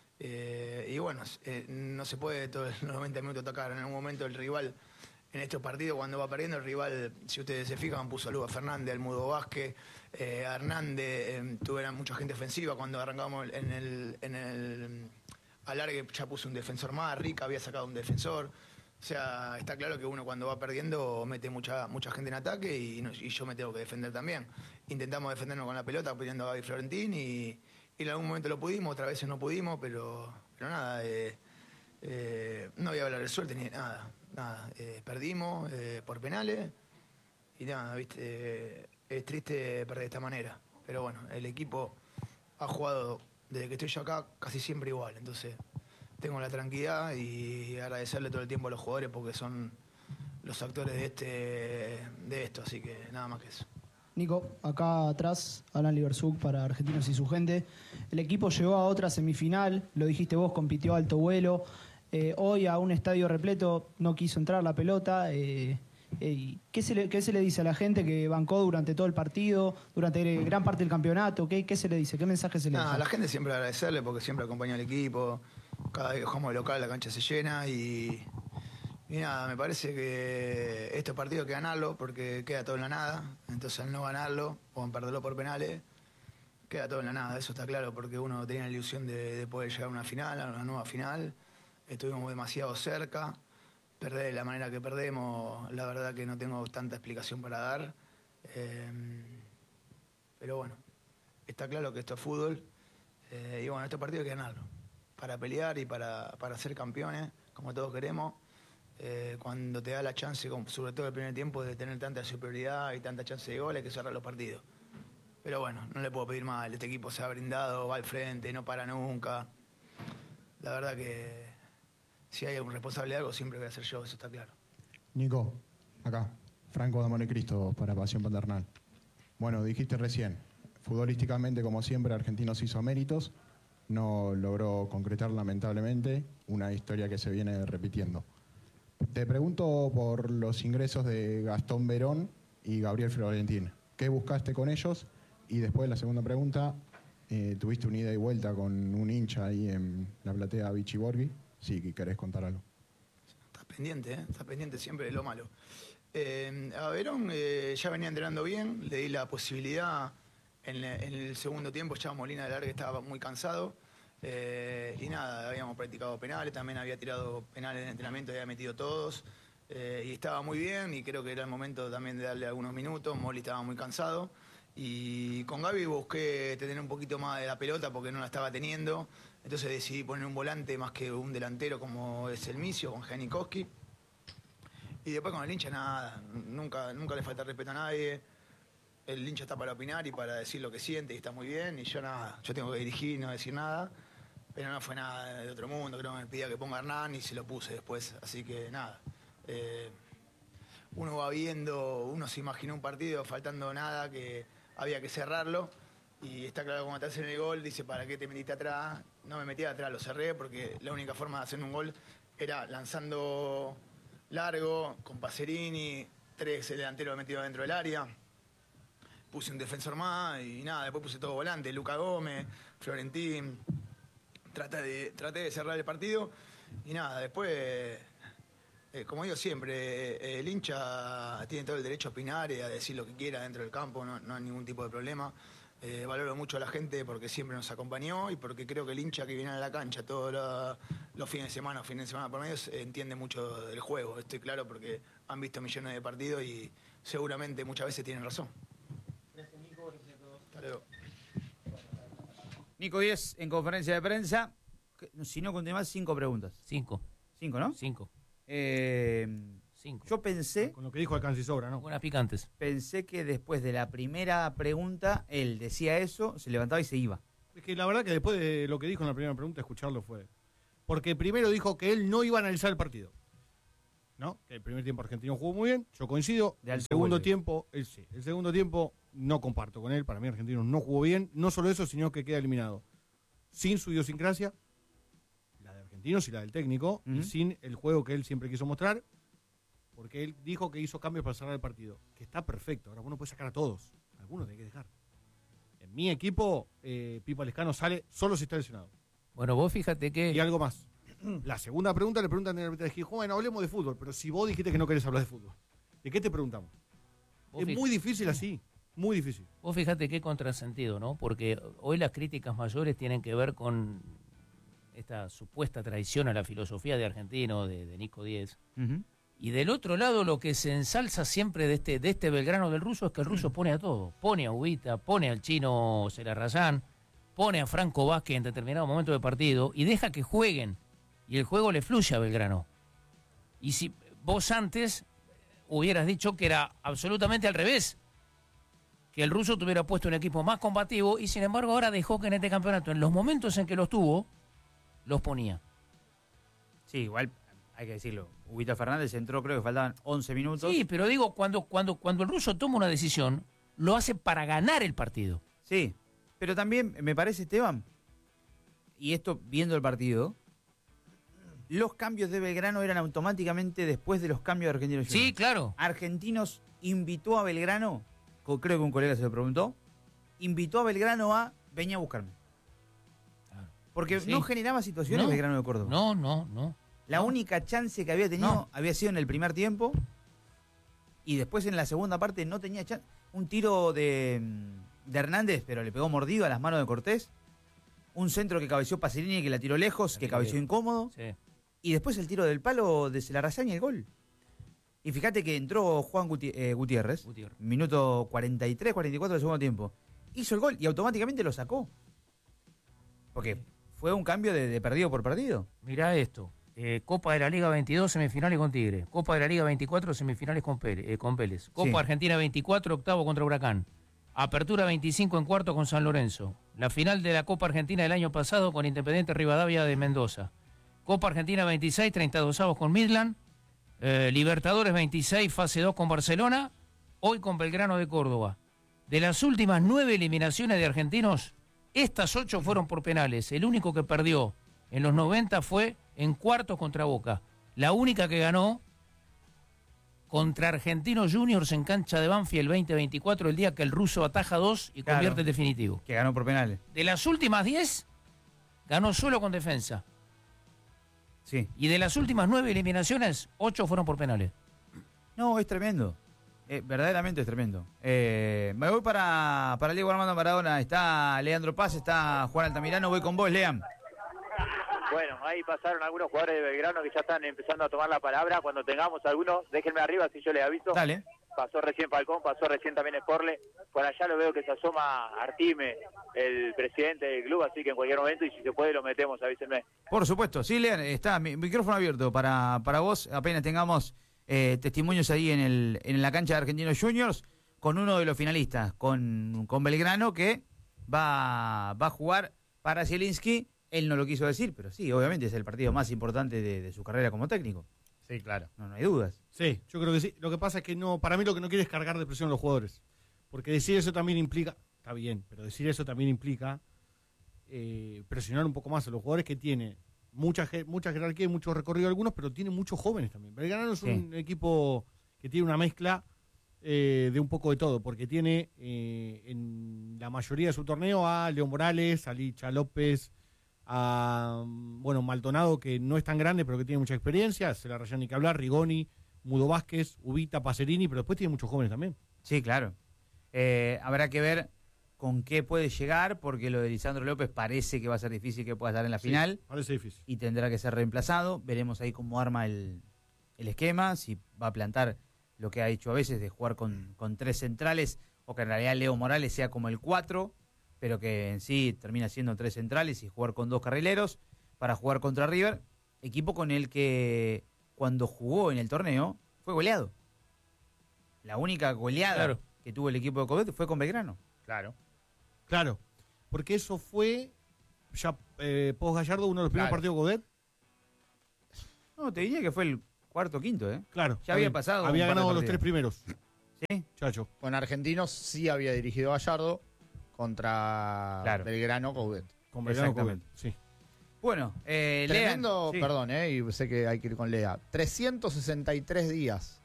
Y bueno, no se puede todos los 90 minutos atacar. En algún momento el rival, en estos partidos, cuando va perdiendo, el rival, si ustedes se fijan, puso a Luga Fernández, al Mudo Vázquez, a Hernández, tuvieron mucha gente ofensiva. Cuando arrancamos en el alargue ya puso un defensor más, Rica había sacado un defensor. O sea, está claro que uno cuando va perdiendo mete mucha gente en ataque y yo me tengo que defender también. Intentamos defendernos con la pelota pidiendo a Gaby Florentín y en algún momento lo pudimos, otras veces no pudimos, pero nada, no voy a hablar de suerte ni de nada. Perdimos por penales y nada, viste, es triste perder de esta manera. Pero bueno, el equipo ha jugado desde que estoy yo acá casi siempre igual, entonces tengo la tranquilidad y agradecerle todo el tiempo a los jugadores porque son los actores de esto, así que nada más que eso. Nico, acá atrás, Alan Liberzug para Argentinos y su gente. El equipo llegó a otra semifinal, lo dijiste vos, compitió a alto vuelo. Hoy a un estadio repleto no quiso entrar la pelota. ¿Qué se le dice a la gente que bancó durante todo el partido, durante gran parte del campeonato? ¿Qué se le dice? ¿Qué mensaje se le da? A la gente siempre agradecerle porque siempre acompaña al equipo. Cada vez que jugamos de local la cancha se llena y nada, me parece que estos partidos hay que ganarlo porque queda todo en la nada. Entonces al no ganarlo o en perderlo por penales, queda todo en la nada. Eso está claro porque uno tenía la ilusión de poder llegar a una final, a una nueva final. Estuvimos demasiado cerca. Perder de la manera que perdemos, la verdad que no tengo tanta explicación para dar. Pero bueno, está claro que esto es fútbol. Y bueno, estos partidos hay que ganarlo. Para pelear y para ser campeones, como todos queremos. Cuando te da la chance, sobre todo el primer tiempo, de tener tanta superioridad y tanta chance de gol, hay que cerrar los partidos. Pero bueno, no le puedo pedir más. Este equipo se ha brindado, va al frente, no para nunca. La verdad que si hay algún responsable de algo, siempre voy a ser yo, eso está claro. Nico, acá, Franco de Montecristo para Pasión Paternal. Bueno, dijiste recién, futbolísticamente, como siempre, Argentinos hizo méritos, no logró concretar lamentablemente una historia que se viene repitiendo. Te pregunto por los ingresos de Gastón Verón y Gabriel Florentín. ¿Qué buscaste con ellos? Y después la segunda pregunta, ¿tuviste una ida y vuelta con un hincha ahí en la platea Vichy Borghi? Sí, que querés contar algo. Está pendiente siempre de lo malo. A Verón ya venía entrenando bien, le di la posibilidad en el segundo tiempo, ya Molina de Largue estaba muy cansado. Y nada, habíamos practicado penales, también había tirado penales en entrenamiento, había metido todos. Y estaba muy bien y creo que era el momento también de darle algunos minutos. Molly estaba muy cansado. Y con Gaby busqué tener un poquito más de la pelota porque no la estaba teniendo. Entonces decidí poner un volante más que un delantero como es el Micio, con Janikowski. Y después con el hincha nada, nunca le falta respeto a nadie. El hincha está para opinar y para decir lo que siente y está muy bien. Y yo nada, yo tengo que dirigir y no decir nada. Pero no fue nada de otro mundo, creo que me pedía que ponga a Hernán y se lo puse después. Así que nada. Uno va viendo, uno se imaginó un partido faltando nada, que había que cerrarlo. Y está claro, cuando te hacen el gol, dice, ¿para qué te metiste atrás? No me metí atrás, lo cerré porque la única forma de hacer un gol era lanzando largo, con Pacerini, 3 delanteros metidos dentro del área. Puse un defensor más y nada, después puse todo volante, Luca Gómez, Florentín. Traté de cerrar el partido y nada, después, como digo siempre, el hincha tiene todo el derecho a opinar y a decir lo que quiera dentro del campo, no hay ningún tipo de problema. Valoro mucho a la gente porque siempre nos acompañó y porque creo que el hincha que viene a la cancha todos los fines de semana por medio entiende mucho del juego. Estoy claro porque han visto millones de partidos y seguramente muchas veces tienen razón. Gracias, Nico. Hasta luego. Nico Díez en conferencia de prensa. Si no conté más, 5 preguntas. 5. 5, ¿no? 5. 5. Yo pensé... Con lo que dijo Alcance y Sobra, ¿no? Buenas picantes. Pensé que después de la primera pregunta, él decía eso, se levantaba y se iba. Es que la verdad que después de lo que dijo en la primera pregunta, escucharlo fue... Porque primero dijo que él no iba a analizar el partido. ¿No? Que el primer tiempo argentino jugó muy bien, yo coincido. El segundo tiempo, el segundo tiempo no comparto con él. Para mí Argentinos no jugó bien. No solo eso, sino que queda eliminado. Sin su idiosincrasia, la de Argentinos y la del técnico, y sin el juego que él siempre quiso mostrar, porque él dijo que hizo cambios para cerrar el partido. Que está perfecto. Ahora uno puede sacar a todos. Algunos tiene que dejar. En mi equipo, Pipa Lescano sale solo si está lesionado. Bueno, vos fíjate que... Y algo más. La segunda pregunta le preguntan en el arbitraje, bueno, hablemos de fútbol, pero si vos dijiste que no querés hablar de fútbol, ¿de qué te preguntamos? Es muy difícil así, muy difícil. Vos fíjate qué contrasentido, ¿no? Porque hoy las críticas mayores tienen que ver con esta supuesta traición a la filosofía de Argentino, de Nico Díez. Y del otro lado, lo que se ensalza siempre de este Belgrano del ruso es que el ruso pone a todo. Pone a Ubita, pone al chino Celarrayán, pone a Franco Vázquez en determinado momento del partido y deja que jueguen. Y el juego le fluye a Belgrano. Y si vos antes hubieras dicho que era absolutamente al revés, que el ruso tuviera puesto un equipo más combativo, y sin embargo ahora dejó que en este campeonato, en los momentos en que los tuvo, los ponía. Sí, igual hay que decirlo. Ubita Fernández entró, creo que faltaban 11 minutos. Sí, pero digo, cuando el ruso toma una decisión, lo hace para ganar el partido. Sí, pero también me parece, Esteban, y esto viendo el partido, los cambios de Belgrano eran automáticamente después de los cambios de Argentinos. Sí, claro. Argentinos invitó a Belgrano, creo que un colega se lo preguntó, invitó a Belgrano a venir a buscarme. Porque no generaba situaciones Belgrano de Córdoba. No. La única chance que había tenido había sido en el primer tiempo, y después en la segunda parte no tenía chance. Un tiro de Hernández, pero le pegó mordido a las manos de Cortés. Un centro que cabeció Pacerini, que la tiró lejos, que cabeció incómodo. Sí. Y después el tiro del palo de Celarrayán y el gol. Y fíjate que entró Juan Gutiérrez, minuto 43, 44 del segundo tiempo. Hizo el gol y automáticamente lo sacó. Porque fue un cambio de partido por partido. Mirá esto. Copa de la Liga 22, semifinales con Tigre. Copa de la Liga 24, semifinales con Vélez. Copa Argentina 24, octavo contra Huracán. Apertura 25 en cuarto con San Lorenzo. La final de la Copa Argentina del año pasado con Independiente Rivadavia de Mendoza. Copa Argentina 26, 32avos con Midland. Libertadores 26, fase 2 con Barcelona. Hoy con Belgrano de Córdoba. De las últimas 9 eliminaciones de argentinos, estas 8 fueron por penales. El único que perdió en los 90 fue en cuartos contra Boca. La única que ganó contra Argentinos Juniors en cancha de Banfield 2024, el día que el ruso ataja 2 y convierte el definitivo. Que ganó por penales. De las últimas 10, ganó solo con defensa. Sí. Y de las últimas 9 eliminaciones, 8 fueron por penales. No, es tremendo. Verdaderamente es tremendo. Me voy para Diego Armando Maradona. Está Leandro Paz, está Juan Altamirano. Voy con vos, Lean. Bueno, ahí pasaron algunos jugadores de Belgrano que ya están empezando a tomar la palabra. Cuando tengamos algunos, déjenme arriba si yo les aviso. Dale. Pasó recién Falcón, pasó recién también Sporle. Por allá lo veo que se asoma Artime, el presidente del club, así que en cualquier momento, y si se puede lo metemos, avísenme. Por supuesto, sí, Lean, está mi micrófono abierto para vos. Apenas tengamos testimonios ahí en la cancha de Argentinos Juniors, con uno de los finalistas, con Belgrano, que va a jugar para Zielinski. Él no lo quiso decir, pero sí, obviamente es el partido más importante de su carrera como técnico. Sí, claro. No hay dudas. Sí, yo creo que sí. Lo que pasa es que para mí lo que no quiere es cargar de presión a los jugadores. Porque decir eso también implica, está bien, pero decir eso también implica presionar un poco más a los jugadores, que tiene mucha jerarquía y mucho recorrido algunos, pero tiene muchos jóvenes también. Belgrano es un equipo que tiene una mezcla de un poco de todo, porque tiene en la mayoría de su torneo a Leo Morales, a Licha López, a Maldonado, que no es tan grande pero que tiene mucha experiencia, Celarrayán ni que hablar, Rigoni, Mudo Vázquez, Ubita, Pacerini, pero después tiene muchos jóvenes también. Sí, claro. Habrá que ver con qué puede llegar, porque lo de Lisandro López parece que va a ser difícil que pueda estar en la final. Parece difícil. Y tendrá que ser reemplazado. Veremos ahí cómo arma el esquema, si va a plantar lo que ha hecho a veces de jugar con 3 centrales, o que en realidad Leo Morales sea como el 4, pero que en sí termina siendo 3 centrales y jugar con 2 carrileros para jugar contra River, equipo con el que cuando jugó en el torneo fue goleado. La única goleada que tuvo el equipo de Coudet fue con Belgrano. Claro. Claro, porque eso fue ya post Gallardo, uno de los primeros partidos de Coudet. No, te diría que fue el cuarto o quinto, ¿eh? Claro. Ya había pasado. Había un par de ganado los partidos. 3 primeros. ¿Sí? Chacho. Con Argentinos sí había dirigido Gallardo contra Belgrano Coudet. Con Belgrano Coudet, Exactamente. sí. Bueno, tremendo, Lean, sí. perdón, y sé que hay que ir con Lea. 363 días.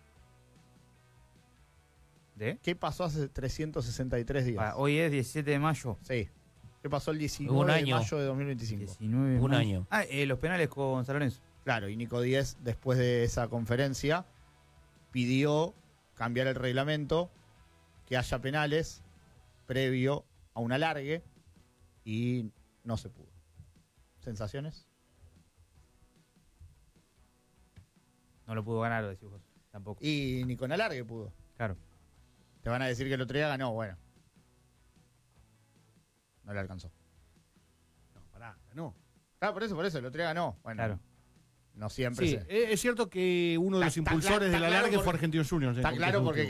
¿De? ¿Qué pasó hace 363 días? Hoy es 17 de mayo. Sí. ¿Qué pasó el 19 Un de año. mayo de 2025? 19 de Un mayo. año. Ah, los penales con San Lorenzo. Claro, y Nico Díez, después de esa conferencia, pidió cambiar el reglamento, que haya penales previo a un alargue, y no se pudo. ¿Sensaciones? No lo pudo ganar, decís vos. Tampoco. Y ni con alargue pudo. Claro. Te van a decir que el otro día ganó, bueno. No le alcanzó. No, pará, ganó. Claro, por eso, el otro día ganó. Bueno, claro. No siempre Sí, es cierto que uno de los impulsores del alargue fue Argentinos Juniors. Está claro porque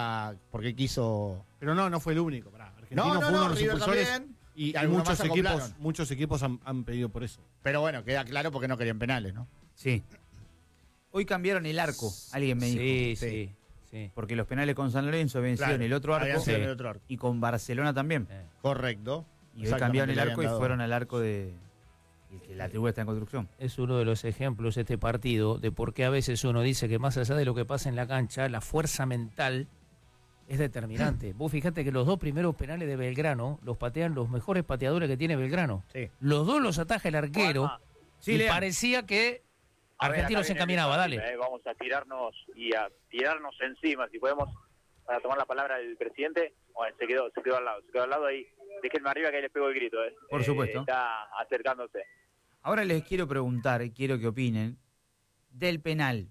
quiso... Pero no fue el único. Pará. Argentino No, fue uno de los River impulsores también, y algunos más se acoplaron. muchos equipos han pedido por eso. Pero bueno, queda claro porque no querían penales, ¿no? Sí. Hoy cambiaron el arco, alguien me dijo. Sí. Porque los penales con San Lorenzo habían sido en el otro habían arco, sido en el otro arco. y con Barcelona también. Correcto. Y hoy cambiaron el arco y fueron al arco de... Y que la tribuna está en construcción. Es uno de los ejemplos este partido de por qué a veces uno dice que más allá de lo que pasa en la cancha, la fuerza mental es determinante. Vos fijate que los 2 primeros penales de Belgrano los patean los mejores pateadores que tiene Belgrano. Sí. Los 2 los ataja el arquero. Sí, y Lean. parecía que Argentino se encaminaba. Dale. Vamos a tirarnos encima, si podemos, para tomar la palabra del presidente. Bueno, se quedó al lado ahí. Déjenme arriba que ahí les pego el grito. Por supuesto. Está acercándose. Ahora les quiero preguntar, quiero que opinen, del penal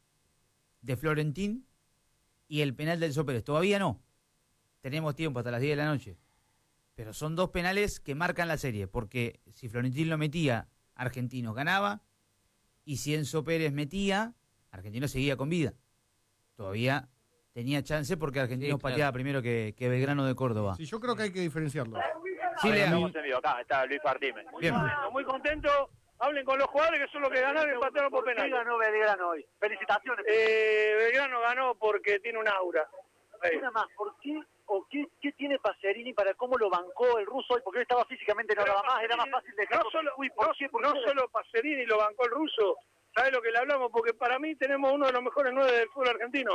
de Florentín y el penal del Sopérez. Todavía no. Tenemos tiempo hasta las 10 de la noche. Pero son 2 penales que marcan la serie, porque si Florentín lo metía, Argentinos ganaba, y si Enzo Pérez metía, Argentinos seguía con vida. Todavía tenía chance porque Argentinos pateaba primero que Belgrano de Córdoba. Sí, yo creo que hay que diferenciarlo. Sí, Lean. Estamos en vivo. Acá está Luis Partime. Bien. Muy contento. Hablen con los jugadores que son los que ganaron y empataron por penal. ¿Qué ganó Belgrano hoy? Felicitaciones. Belgrano ganó porque tiene un aura. Una más, ¿por qué o qué tiene Pacerini para cómo lo bancó el ruso hoy? Porque él estaba físicamente, no daba más, era más fácil dejarlo. No solo Pacerini lo bancó el ruso. ¿Sabes lo que le hablamos? Porque para mí tenemos uno de los mejores 9 del fútbol argentino.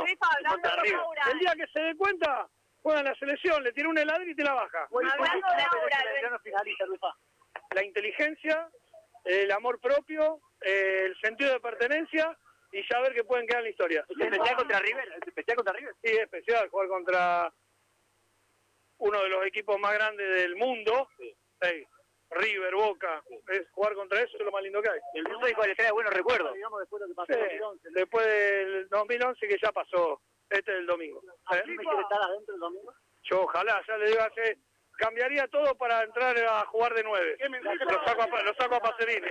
El día que se dé cuenta, juega en la selección, le tira un heladero y te la baja. La inteligencia, el amor propio, el sentido de pertenencia y saber que pueden quedar en la historia. ¿Especial contra River? Sí, especial, jugar contra uno de los equipos más grandes del mundo. Sí. River, Boca, es jugar contra eso es lo más lindo que hay. El ruso dijo que le trae buenos recuerdos. Después del 2011 que ya pasó, este es el domingo. ¿Me quiere estar adentro el domingo? Yo ojalá, ya le digo, cambiaría todo para entrar a jugar de 9. Lo saco a Pacerini.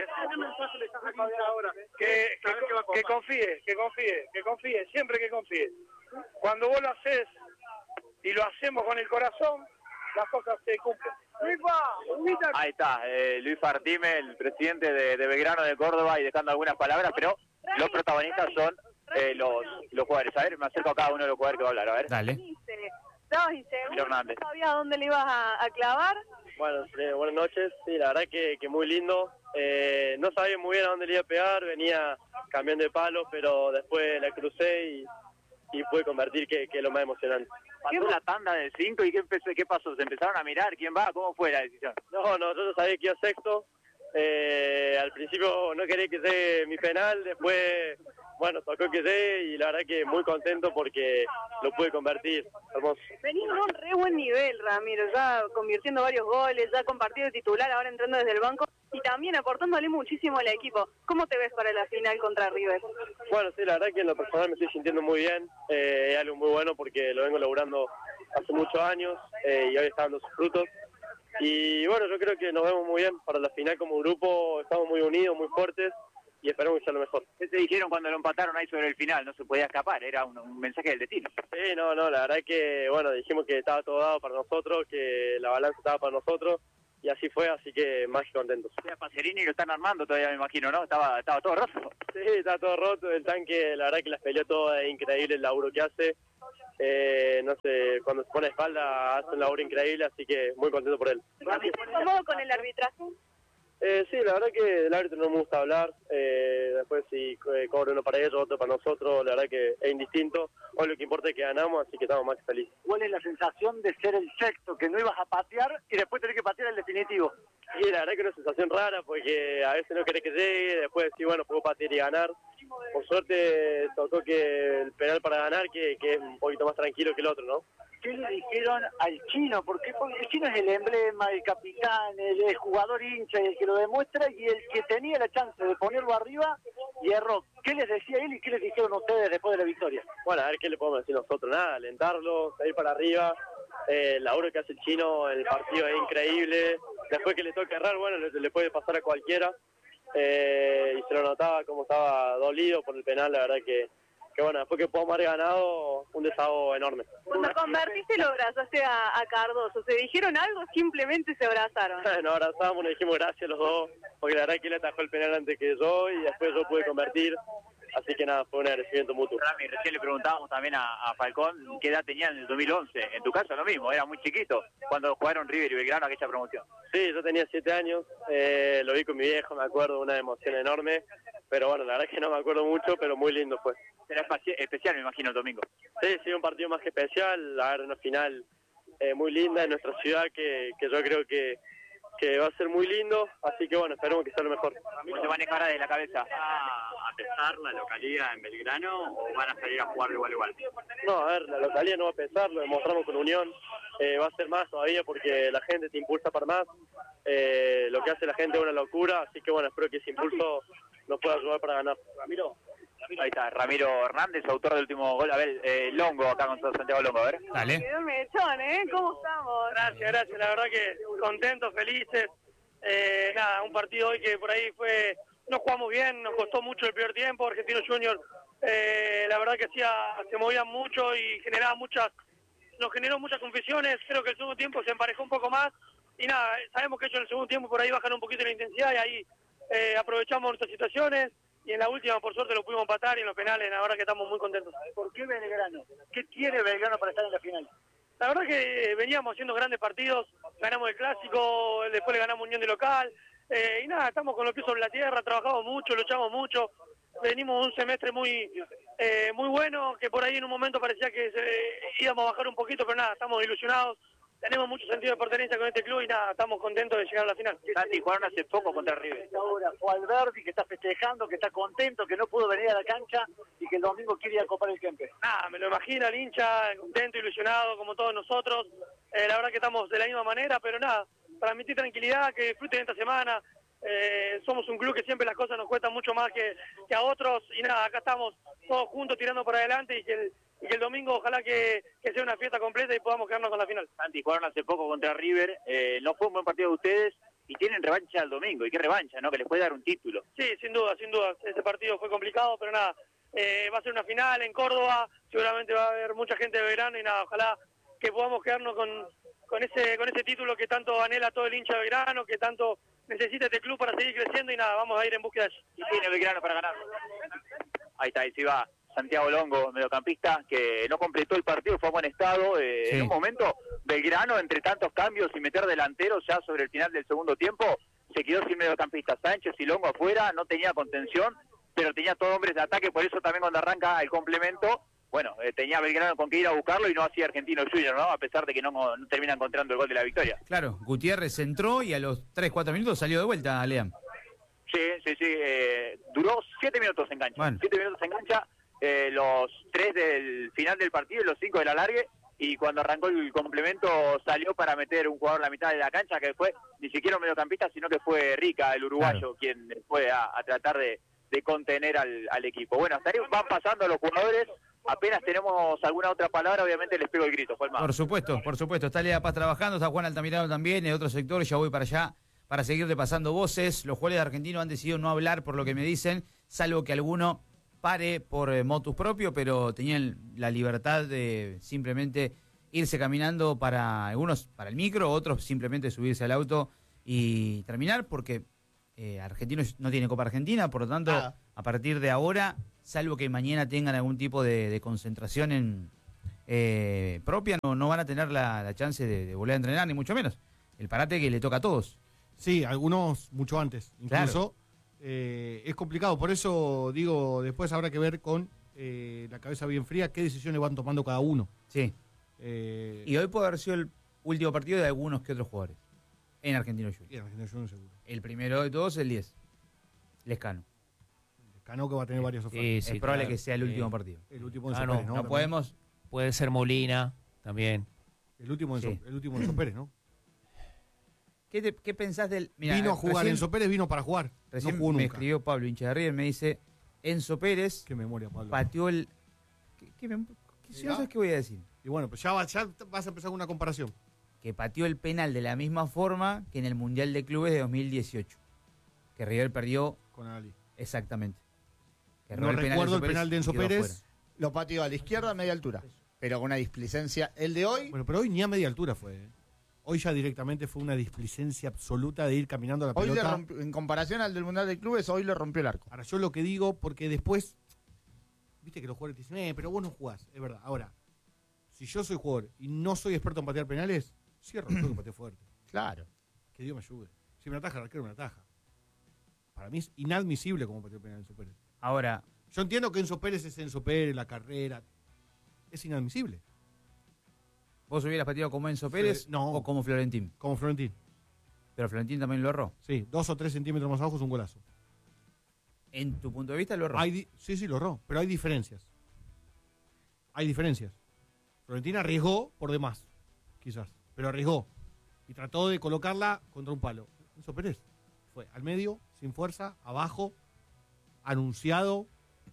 Que confíe, siempre que confíe. Cuando vos lo haces y lo hacemos con el corazón, las cosas se cumplen. Ahí está, Luis Partime, el presidente de Belgrano de Córdoba, y dejando algunas palabras, pero los protagonistas son los jugadores. A ver, me acerco a cada uno de los jugadores que va a hablar, a ver. Dale. ¿Estabas inseguro? ¿No sabías dónde le ibas a clavar? Bueno, buenas noches. Sí, la verdad que muy lindo. No sabía muy bien a dónde le iba a pegar, venía cambiando de palo, pero después la crucé y pude convertir, que es lo más emocionante. Pasó la tanda de 5 y ¿qué pasó? ¿Se empezaron a mirar? ¿Quién va? ¿Cómo fue la decisión? No, yo sabía que iba sexto. Al principio no quería que sea mi penal, después, bueno, tocó que sea y la verdad que muy contento porque lo pude convertir. Hermoso. Venís en un re buen nivel, Ramiro, ya convirtiendo varios goles, ya compartido de titular, ahora entrando desde el banco y también aportándole muchísimo al equipo. ¿Cómo te ves para la final contra River? Bueno, sí, la verdad que en lo personal me estoy sintiendo muy bien, es algo muy bueno porque lo vengo laburando hace muchos años y hoy está dando sus frutos. Y bueno, yo creo que nos vemos muy bien para la final como grupo, estamos muy unidos, muy fuertes esperemos que sea lo mejor. ¿Qué te dijeron cuando lo empataron ahí sobre el final? No se podía escapar, era un mensaje del destino. Sí, no, la verdad que, bueno, dijimos que estaba todo dado para nosotros, que la balanza estaba para nosotros, y así fue, así que más que contentos. A Pacerini lo están armando todavía, me imagino, ¿no? Estaba todo roto. Sí, estaba todo roto, el tanque, la verdad que las peleó todo, es increíble el laburo que hace. No sé, cuando se pone espalda hace un laburo increíble, así que muy contento por él. ¿Estás cómodo con el arbitraje? Sí, la verdad que del árbitro no me gusta hablar, después si cobra uno para ellos, otro para nosotros, la verdad que es indistinto, hoy lo que importa es que ganamos, así que estamos más que felices. ¿Cuál es la sensación de ser el sexto, que no ibas a patear y después tener que patear el definitivo? Sí, la verdad que es una sensación rara, porque a veces no querés que llegue, después decís, bueno, puedo patear y ganar. Por suerte tocó que el penal para ganar, que es un poquito más tranquilo que el otro, ¿no? ¿Qué le dijeron al Chino? Porque el Chino es el emblema, el capitán, el jugador hincha, el que lo demuestra y el que tenía la chance de ponerlo arriba y erró. ¿Qué les decía él y qué les dijeron ustedes después de la victoria? Bueno, a ver qué le podemos decir nosotros, nada, alentarlo, salir para arriba. El laburo que hace el Chino en el partido es increíble. Después que le toque errar, bueno, le puede pasar a cualquiera. Y se lo notaba como estaba dolido por el penal, la verdad que bueno, después que podamos haber ganado, un desahogo enorme. Cuando convertiste lo abrazaste a Cardoso, ¿se dijeron algo? Simplemente se abrazaron. Nos abrazamos, nos dijimos gracias los dos, porque la verdad que él atajó el penal antes que yo y después yo pude convertir. Así que nada, fue un agradecimiento mutuo. Rami, recién le preguntábamos también a Falcón qué edad tenía en el 2011. En tu caso lo mismo, era muy chiquito cuando jugaron River y Belgrano aquella promoción. Sí, yo tenía 7 años, lo vi con mi viejo, me acuerdo, una emoción enorme. Pero bueno, la verdad es que no me acuerdo mucho, pero muy lindo fue. Será especial, me imagino, el domingo. Sí, un partido más que especial, la verdad, una final muy linda en nuestra ciudad que yo creo que va a ser muy lindo, así que bueno, esperemos que sea lo mejor. ¿Cómo se manejará de la cabeza? ¿A pesar la localidad en Belgrano o van a salir a jugar igual? No, a ver, la localidad no va a pesar, lo demostramos con Unión, va a ser más todavía porque la gente te impulsa para más, lo que hace la gente es una locura, así que bueno, espero que ese impulso nos pueda ayudar para ganar. Ramiro. Ahí está, Ramiro Hernández, autor del último gol. A ver, Longo, acá con Santiago Longo, a ver. Dale. Quedó mechón, ¿Cómo estamos? Gracias, la verdad que contentos, felices. Nada, un partido hoy que por ahí no jugamos bien, nos costó mucho el primer tiempo. Argentinos Juniors, la verdad que se movían mucho y nos generó muchas confusiones. Creo que el segundo tiempo se emparejó un poco más. Y nada, sabemos que ellos en el segundo tiempo por ahí bajan un poquito la intensidad y ahí aprovechamos nuestras situaciones. Y en la última, por suerte, lo pudimos empatar y en los penales, la verdad que estamos muy contentos. ¿Por qué Belgrano? ¿Qué tiene Belgrano para estar en la final? La verdad que veníamos haciendo grandes partidos, ganamos el Clásico, después le ganamos Unión de local, y nada, estamos con los pies sobre la tierra, trabajamos mucho, luchamos mucho, venimos un semestre muy bueno, que por ahí en un momento parecía que íbamos a bajar un poquito, pero nada, estamos ilusionados. Tenemos mucho sentido de pertenencia con este club y nada, estamos contentos de llegar a la final. Santi, jugaron hace poco contra River. Ahora, Valverde, que está festejando, que está contento, que no pudo venir a la cancha y que el domingo quiere ir a copar el Kempe. Nada, me lo imagino, el hincha, contento, ilusionado, como todos nosotros. La verdad que estamos de la misma manera, pero nada, transmitir tranquilidad, que disfruten esta semana. Somos un club que siempre las cosas nos cuestan mucho más que a otros y nada, acá estamos todos juntos tirando para adelante y que el domingo ojalá que sea una fiesta completa y podamos quedarnos con la final. Santi, jugaron hace poco contra River, no fue un buen partido de ustedes y tienen revancha el domingo. ¿Y qué revancha, no? Que les puede dar un título. Sí, sin duda. Ese partido fue complicado, pero nada, va a ser una final en Córdoba, seguramente va a haber mucha gente de Belgrano y nada, ojalá que podamos quedarnos con ese título que tanto anhela todo el hincha de Belgrano, que tanto necesita este club para seguir creciendo y nada, vamos a ir en búsqueda de eso. ¿Y tiene Belgrano para ganar? Ahí está, ahí sí va. Santiago Longo, mediocampista, que no completó el partido, fue a buen estado. Sí. En un momento, Belgrano, entre tantos cambios y meter delanteros ya sobre el final del segundo tiempo, se quedó sin mediocampista. Sánchez y Longo afuera, no tenía contención, pero tenía todos hombres de ataque, por eso también cuando arranca el complemento, bueno, tenía Belgrano con que ir a buscarlo y no hacía Argentino Junior, ¿no? A pesar de que no termina encontrando el gol de la victoria. Claro, Gutiérrez entró y a los 3-4 minutos salió de vuelta, Lean. Sí, duró 7 minutos en cancha. Bueno. 7 minutos en cancha. Los 3 del final del partido y los 5 del alargue, y cuando arrancó el complemento salió para meter un jugador a la mitad de la cancha, que fue ni siquiera un mediocampista, sino que fue Rica, el uruguayo, claro, quien fue a tratar de contener al equipo. Bueno, hasta ahí van pasando los jugadores. Apenas tenemos alguna otra palabra, obviamente les pego el grito, Juanma. Por supuesto, está Lea Paz trabajando, está Juan Altamirano también, en otro sector, ya voy para allá para seguir repasando voces. Los jugadores argentinos han decidido no hablar por lo que me dicen, salvo que alguno pare por motus propio, pero tenían la libertad de simplemente irse caminando para algunos para el micro, otros simplemente subirse al auto y terminar, porque Argentinos no tiene Copa Argentina, por lo tanto, a partir de ahora, salvo que mañana tengan algún tipo de concentración propia, no van a tener la chance de volver a entrenar, ni mucho menos. El parate que le toca a todos. Sí, algunos mucho antes, incluso. Claro. Es complicado, por eso digo, después habrá que ver con la cabeza bien fría qué decisiones van tomando cada uno. Sí. Y hoy puede haber sido el último partido de algunos que otros jugadores en Argentinos Juniors. Y en Argentinos Juniors seguro. El primero de todos, el 10. Lescano. Lescano que va a tener varias ofertas. Es probable que sea el último partido. El último de Sopérez, ¿no? No podemos. Puede ser Molina también. El último de Sopérez, ¿no? ¿Qué pensás del...? Mirá, vino a jugar, Enzo Pérez vino para jugar. Recién no jugó me nunca. escribió Pablo, hincha de River, me dice, Enzo Pérez... Qué memoria, Pablo. Pateó el... Si no sabes qué voy a decir. Y bueno, pues ya vas a empezar con una comparación. Que pateó el penal de la misma forma que en el Mundial de Clubes de 2018. Que River perdió... Con Ali. Exactamente. Que no recuerdo el penal de Enzo Pérez. Lo pateó a la izquierda a media altura. Pero con una displicencia. El de hoy... Bueno, pero hoy ni a media altura fue, Hoy ya directamente fue una displicencia absoluta de ir caminando a la pelota. Hoy le rompió, en comparación al del Mundial de Clubes, hoy le rompió el arco. Ahora, yo lo que digo, porque después, viste que los jugadores te dicen, pero vos no jugás, es verdad. Ahora, si yo soy jugador y no soy experto en patear penales, cierro, yo que pateo fuerte. Claro. Que Dios me ayude. Si me ataja el arquero, me ataja. Para mí es inadmisible como pateó penal Enzo Pérez. Ahora, yo entiendo que Enzo Pérez es Enzo Pérez, la carrera. Es inadmisible. ¿Vos hubieras pateado como Enzo Pérez o como Florentín? Como Florentín. ¿Pero Florentín también lo erró? Sí, 2 o 3 centímetros más abajo es un golazo. ¿En tu punto de vista lo erró? Sí, lo erró, pero hay diferencias. Florentín arriesgó por demás, quizás, pero arriesgó. Y trató de colocarla contra un palo. Enzo Pérez fue al medio, sin fuerza, abajo, anunciado.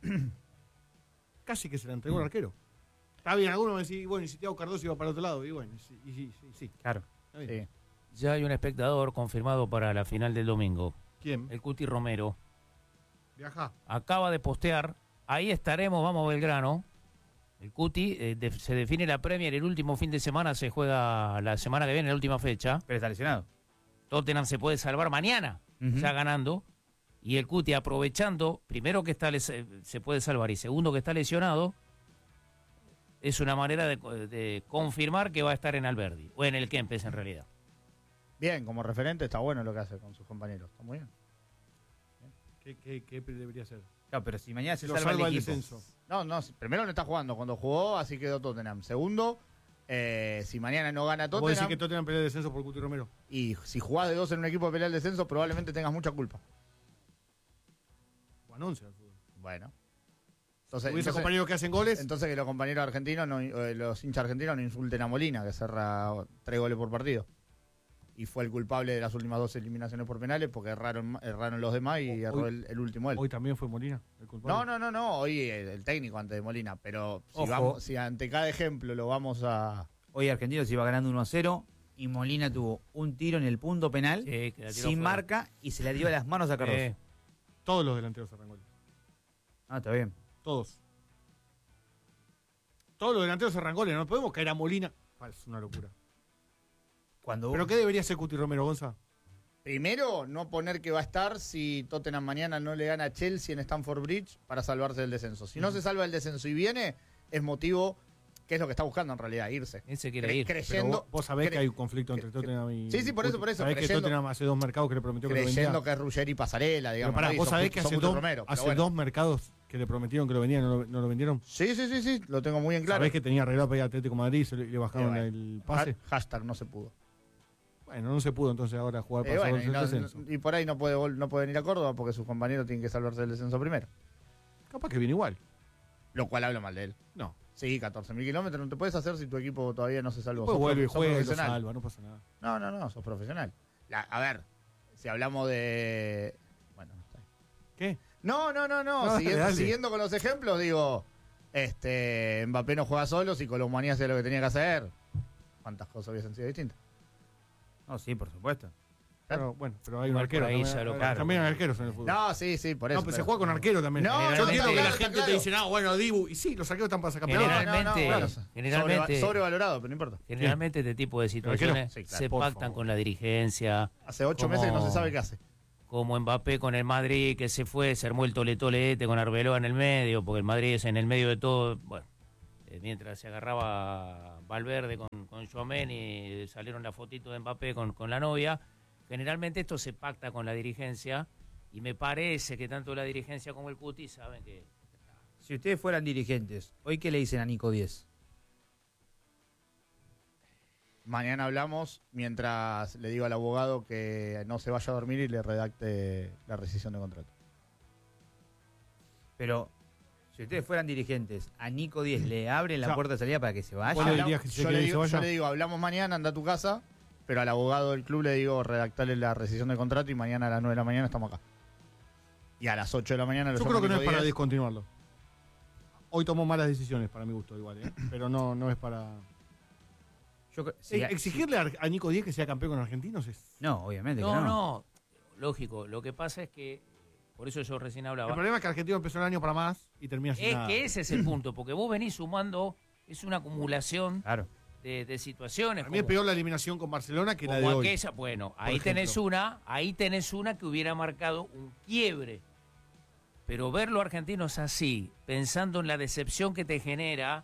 Casi que se la entregó al arquero. Está bien, algunos me decían, bueno, y si Thiago Cardoso iba para el otro lado, y bueno, sí. Claro. Sí. Ya hay un espectador confirmado para la final del domingo. ¿Quién? El Cuti Romero. Viaja. Acaba de postear, ahí estaremos, vamos Belgrano. El Cuti, se define la Premier, el último fin de semana se juega la semana que viene, la última fecha. Pero está lesionado. Tottenham se puede salvar mañana, ya ganando. Y el Cuti aprovechando, primero que se puede salvar y segundo que está lesionado, es una manera de confirmar que va a estar en Alberdi, o en el Kempes en realidad. Bien, como referente está bueno lo que hace con sus compañeros, está muy bien. ¿Qué debería ser? Claro, pero si mañana se lo salva el equipo. descenso. No, primero no está jugando, cuando jugó así quedó Tottenham. Segundo, si mañana no gana Tottenham... ¿Vos decís que Tottenham pelea el descenso por Cuti Romero? Y si jugás de 2 en un equipo de pelea el descenso, probablemente tengas mucha culpa. Juan 11 al fútbol. Bueno. Entonces, compañeros que hacen goles. Entonces que los compañeros argentinos, los hinchas argentinos no insulten a Molina, que cerra 3 goles por partido. Y fue el culpable de las últimas 2 eliminaciones por penales porque erraron los demás y erró el último él. Hoy también fue Molina el culpable. No. Hoy el técnico antes de Molina. Pero si ante cada ejemplo lo vamos a... Hoy Argentinos iba ganando 1-0 y Molina tuvo un tiro en el punto penal sin marca y se la dio a las manos a Cardoso. Todos los delanteros cerran goles. Está bien. Todos los delanteros cerran goles. No podemos caer a Molina. Es una locura. ¿Pero qué debería hacer Cuti Romero, Gonza? Primero, no poner que va a estar si Tottenham mañana no le gana a Chelsea en Stamford Bridge para salvarse del descenso. Si no se salva el descenso y viene, es motivo, que es lo que está buscando en realidad, irse. Él se quiere ir. Creyendo, vos sabés que hay un conflicto entre Tottenham y... Sí, por eso. Sabés que Tottenham hace 2 mercados que le prometió que lo vendía. Creyendo que es Ruggeri y Pasarela, digamos. Pero vos sabés que hace 2 mercados que le prometieron que lo vendían, ¿no lo vendieron? Sí, lo tengo muy en claro. Sabés que tenía arreglado para ir a Atlético de Madrid y le bajaron el pase. Hashtag no se pudo. Bueno, no se pudo entonces ahora jugar para salvarse del descenso. Y por ahí no puede venir a Córdoba porque sus compañeros tienen que salvarse del descenso primero. Capaz que viene igual. Lo cual habla mal de él. No. Sí, 14.000 kilómetros no te puedes hacer si tu equipo todavía no se salvó. Pues vuelve y juega y lo salva, no pasa nada. No, sos profesional. A ver, si hablamos de... Bueno, está bien. ¿Qué? No. Siguiendo con los ejemplos, digo, Mbappé no juega solo, si Colomani hacía lo que tenía que hacer, ¿cuántas cosas hubiesen sido distintas? No, sí, por supuesto. Pero bueno, pero hay un Igual arquero. por ahí También, ya lo también hay arqueros en el fútbol. No, sí, por eso. No, pero se juega con arquero también. No, yo entiendo que la está gente claro. te dice, no, bueno, Dibu. Y sí, los arqueros están para sacar pelota. Generalmente sobrevalorado, pero no importa. Generalmente este tipo de situaciones Sí, claro, se por pactan favor. con la dirigencia. Hace 8 meses que no se sabe qué hace. Como Mbappé con el Madrid, que se fue, se armó el tole-tolete con Arbeloa en el medio, porque el Madrid es en el medio de todo. Bueno, mientras se agarraba Valverde con Tchouaméni, salieron la fotito de Mbappé con la novia. Generalmente esto se pacta con la dirigencia y me parece que tanto la dirigencia como el Cuti saben que... Si ustedes fueran dirigentes, ¿hoy qué le dicen a Nico 10? Mañana hablamos mientras le digo al abogado que no se vaya a dormir y le redacte la rescisión de contrato. Pero si ustedes fueran dirigentes, ¿a Nico 10 le abren la O sea, puerta de salida para que se vaya? Yo le digo, hablamos mañana, anda a tu casa, pero al abogado del club le digo, redactarle la rescisión de contrato y mañana a las 9 de la mañana estamos acá. Y a las 8 de la mañana lo Yo llamo creo que no Nico es para 10. discontinuarlo. Hoy tomó malas decisiones para mi gusto igual, pero no es para... exigirle a Nico 10 que sea campeón con Argentinos es... No, obviamente que No, lógico. Lo que pasa es que, por eso yo recién hablaba... El problema es que Argentino empezó el año para más y termina sin Es nada. que ese es el punto, porque vos venís sumando, es una acumulación de situaciones. A mí es peor la eliminación con Barcelona que la de como hoy. aquella, bueno, por ahí tenés ejemplo. una que hubiera marcado un quiebre. Pero ver los argentinos así, pensando en la decepción que te genera,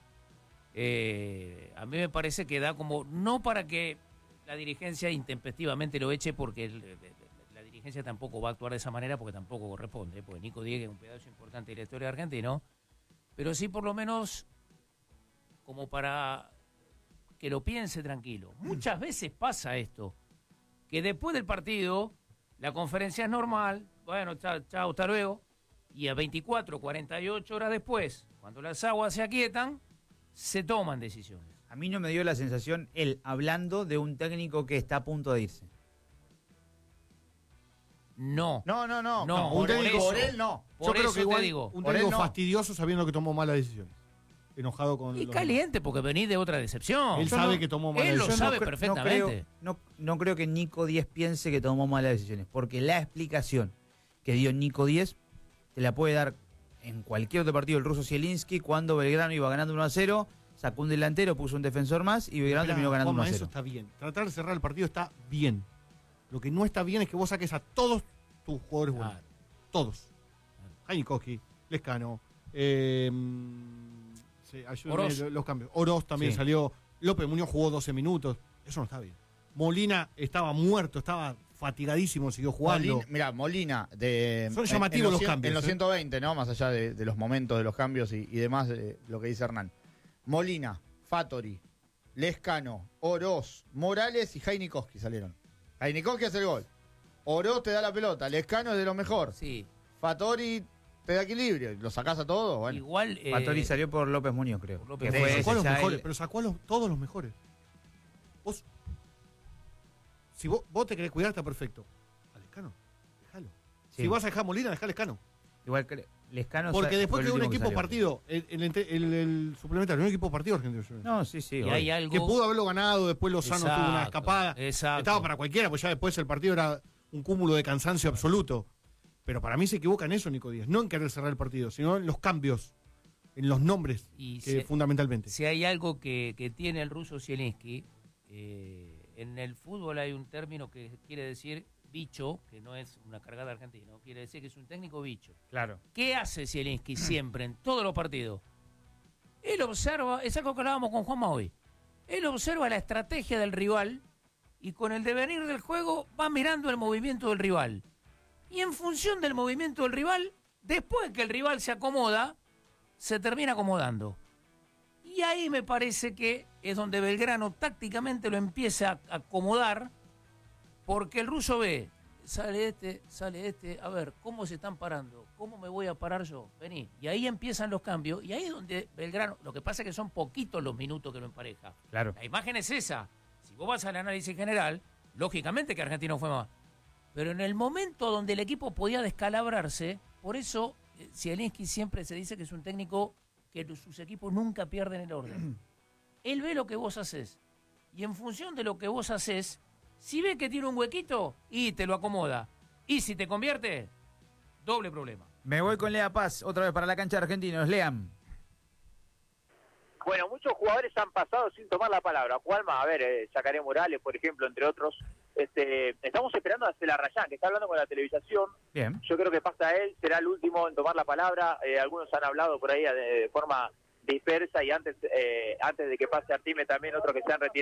a mí me parece que da como, no para que la dirigencia intempestivamente lo eche, porque la dirigencia tampoco va a actuar de esa manera, porque tampoco corresponde, porque Nico Diego es un pedazo importante de la historia de argentino, pero sí por lo menos como para que lo piense tranquilo. Muchas veces pasa esto, que después del partido, la conferencia es normal, bueno, chao, hasta luego, y a 24, 48 horas después, cuando las aguas se aquietan, se toman decisiones. A mí no me dio la sensación él hablando de un técnico que está a punto de irse. No. No, un técnico, por él no. Yo creo que igual digo. un Por técnico él no. fastidioso sabiendo que tomó malas decisiones. Enojado con Y los caliente, porque venís de otra decepción. Él sabe que tomó malas Él lo decisiones. sabe perfectamente. No creo que Nico 10 piense que tomó malas decisiones, porque la explicación que dio Nico 10 te la puede dar en cualquier otro partido el ruso Zielinski, cuando Belgrano iba ganando 1-0, sacó un delantero, puso un defensor más y Belgrano terminó ganando 1-0. Eso está bien. Tratar de cerrar el partido está bien. Lo que no está bien es que vos saques a todos tus jugadores buenos. Todos. Janikowski, Lescano, Oroz. los cambios. Oroz también Sí. salió. López Muñoz jugó 12 minutos. Eso no está bien. Molina estaba muerto, estaba fatigadísimo, siguió jugando. Molina, Son llamativos los cambios. En los 120, ¿no? Más allá de los momentos de los cambios y demás, lo que dice Hernán. Molina, Fattori, Lescano, Oroz, Morales y Janikowski salieron. Janikowski hace el gol. Oroz te da la pelota. Lescano es de lo mejor. Sí. Fattori te da equilibrio. ¿Lo sacás a todos? Bueno. Igual. Fattori salió por López Muñoz, creo. López Que Pero fue sacó a los ya mejores, él- pero sacó a todos los mejores. Si vos te querés cuidar, está perfecto. A Lescano, déjalo. Sí. Si vas a dejar a Molina, dejá a Lescano. Igual que Lescano. Porque después fue el quedó un último que equipo salió. partido, el suplementario, un equipo partido argentino. No, sí, sí. Y obvio. hay algo. Que pudo haberlo ganado, después Lozano tuvo una Exacto, escapada. exacto. Estaba para cualquiera, pues ya después el partido era un cúmulo de cansancio absoluto. Pero para mí se equivoca en eso, Nico Díaz. No en querer cerrar el partido, sino en los cambios, en los nombres, Y que fundamentalmente. Si hay algo que tiene el ruso Zielinski, en el fútbol hay un término que quiere decir bicho, que no es una cargada argentina, quiere decir que es un técnico bicho. Claro. ¿Qué hace Zielinski siempre en todos los partidos? Él observa, es algo que hablábamos con Juanma hoy, él observa la estrategia del rival y con el devenir del juego va mirando el movimiento del rival. Y en función del movimiento del rival, después que el rival se acomoda, se termina acomodando. Y ahí me parece que es donde Belgrano tácticamente lo empieza a acomodar, porque el ruso ve, sale este, a ver, ¿cómo se están parando? ¿Cómo me voy a parar yo? Vení. Y ahí empiezan los cambios, y ahí es donde Belgrano, lo que pasa es que son poquitos los minutos que lo empareja. Claro. La imagen es esa. Si vos vas al análisis general, lógicamente que Argentino fue más. Pero en el momento donde el equipo podía descalabrarse, por eso Zielinski siempre se dice que es un técnico que sus equipos nunca pierden el orden. Él ve lo que vos haces. Y en función de lo que vos haces, Si ve que tiene un huequito, y te lo acomoda. Y si te convierte, doble problema. Me voy con Lea Paz, otra vez para la cancha de Argentinos. Lean. Bueno, muchos jugadores han pasado sin tomar la palabra. Juanma, a ver, Yacaré Morales, por ejemplo, entre otros. Estamos esperando a Celarrayán, que está hablando con la televisación. Bien. Yo creo que pasa él, será el último en tomar la palabra. Algunos han hablado por ahí de forma dispersa y antes de que pase Artime también otros que se han retirado.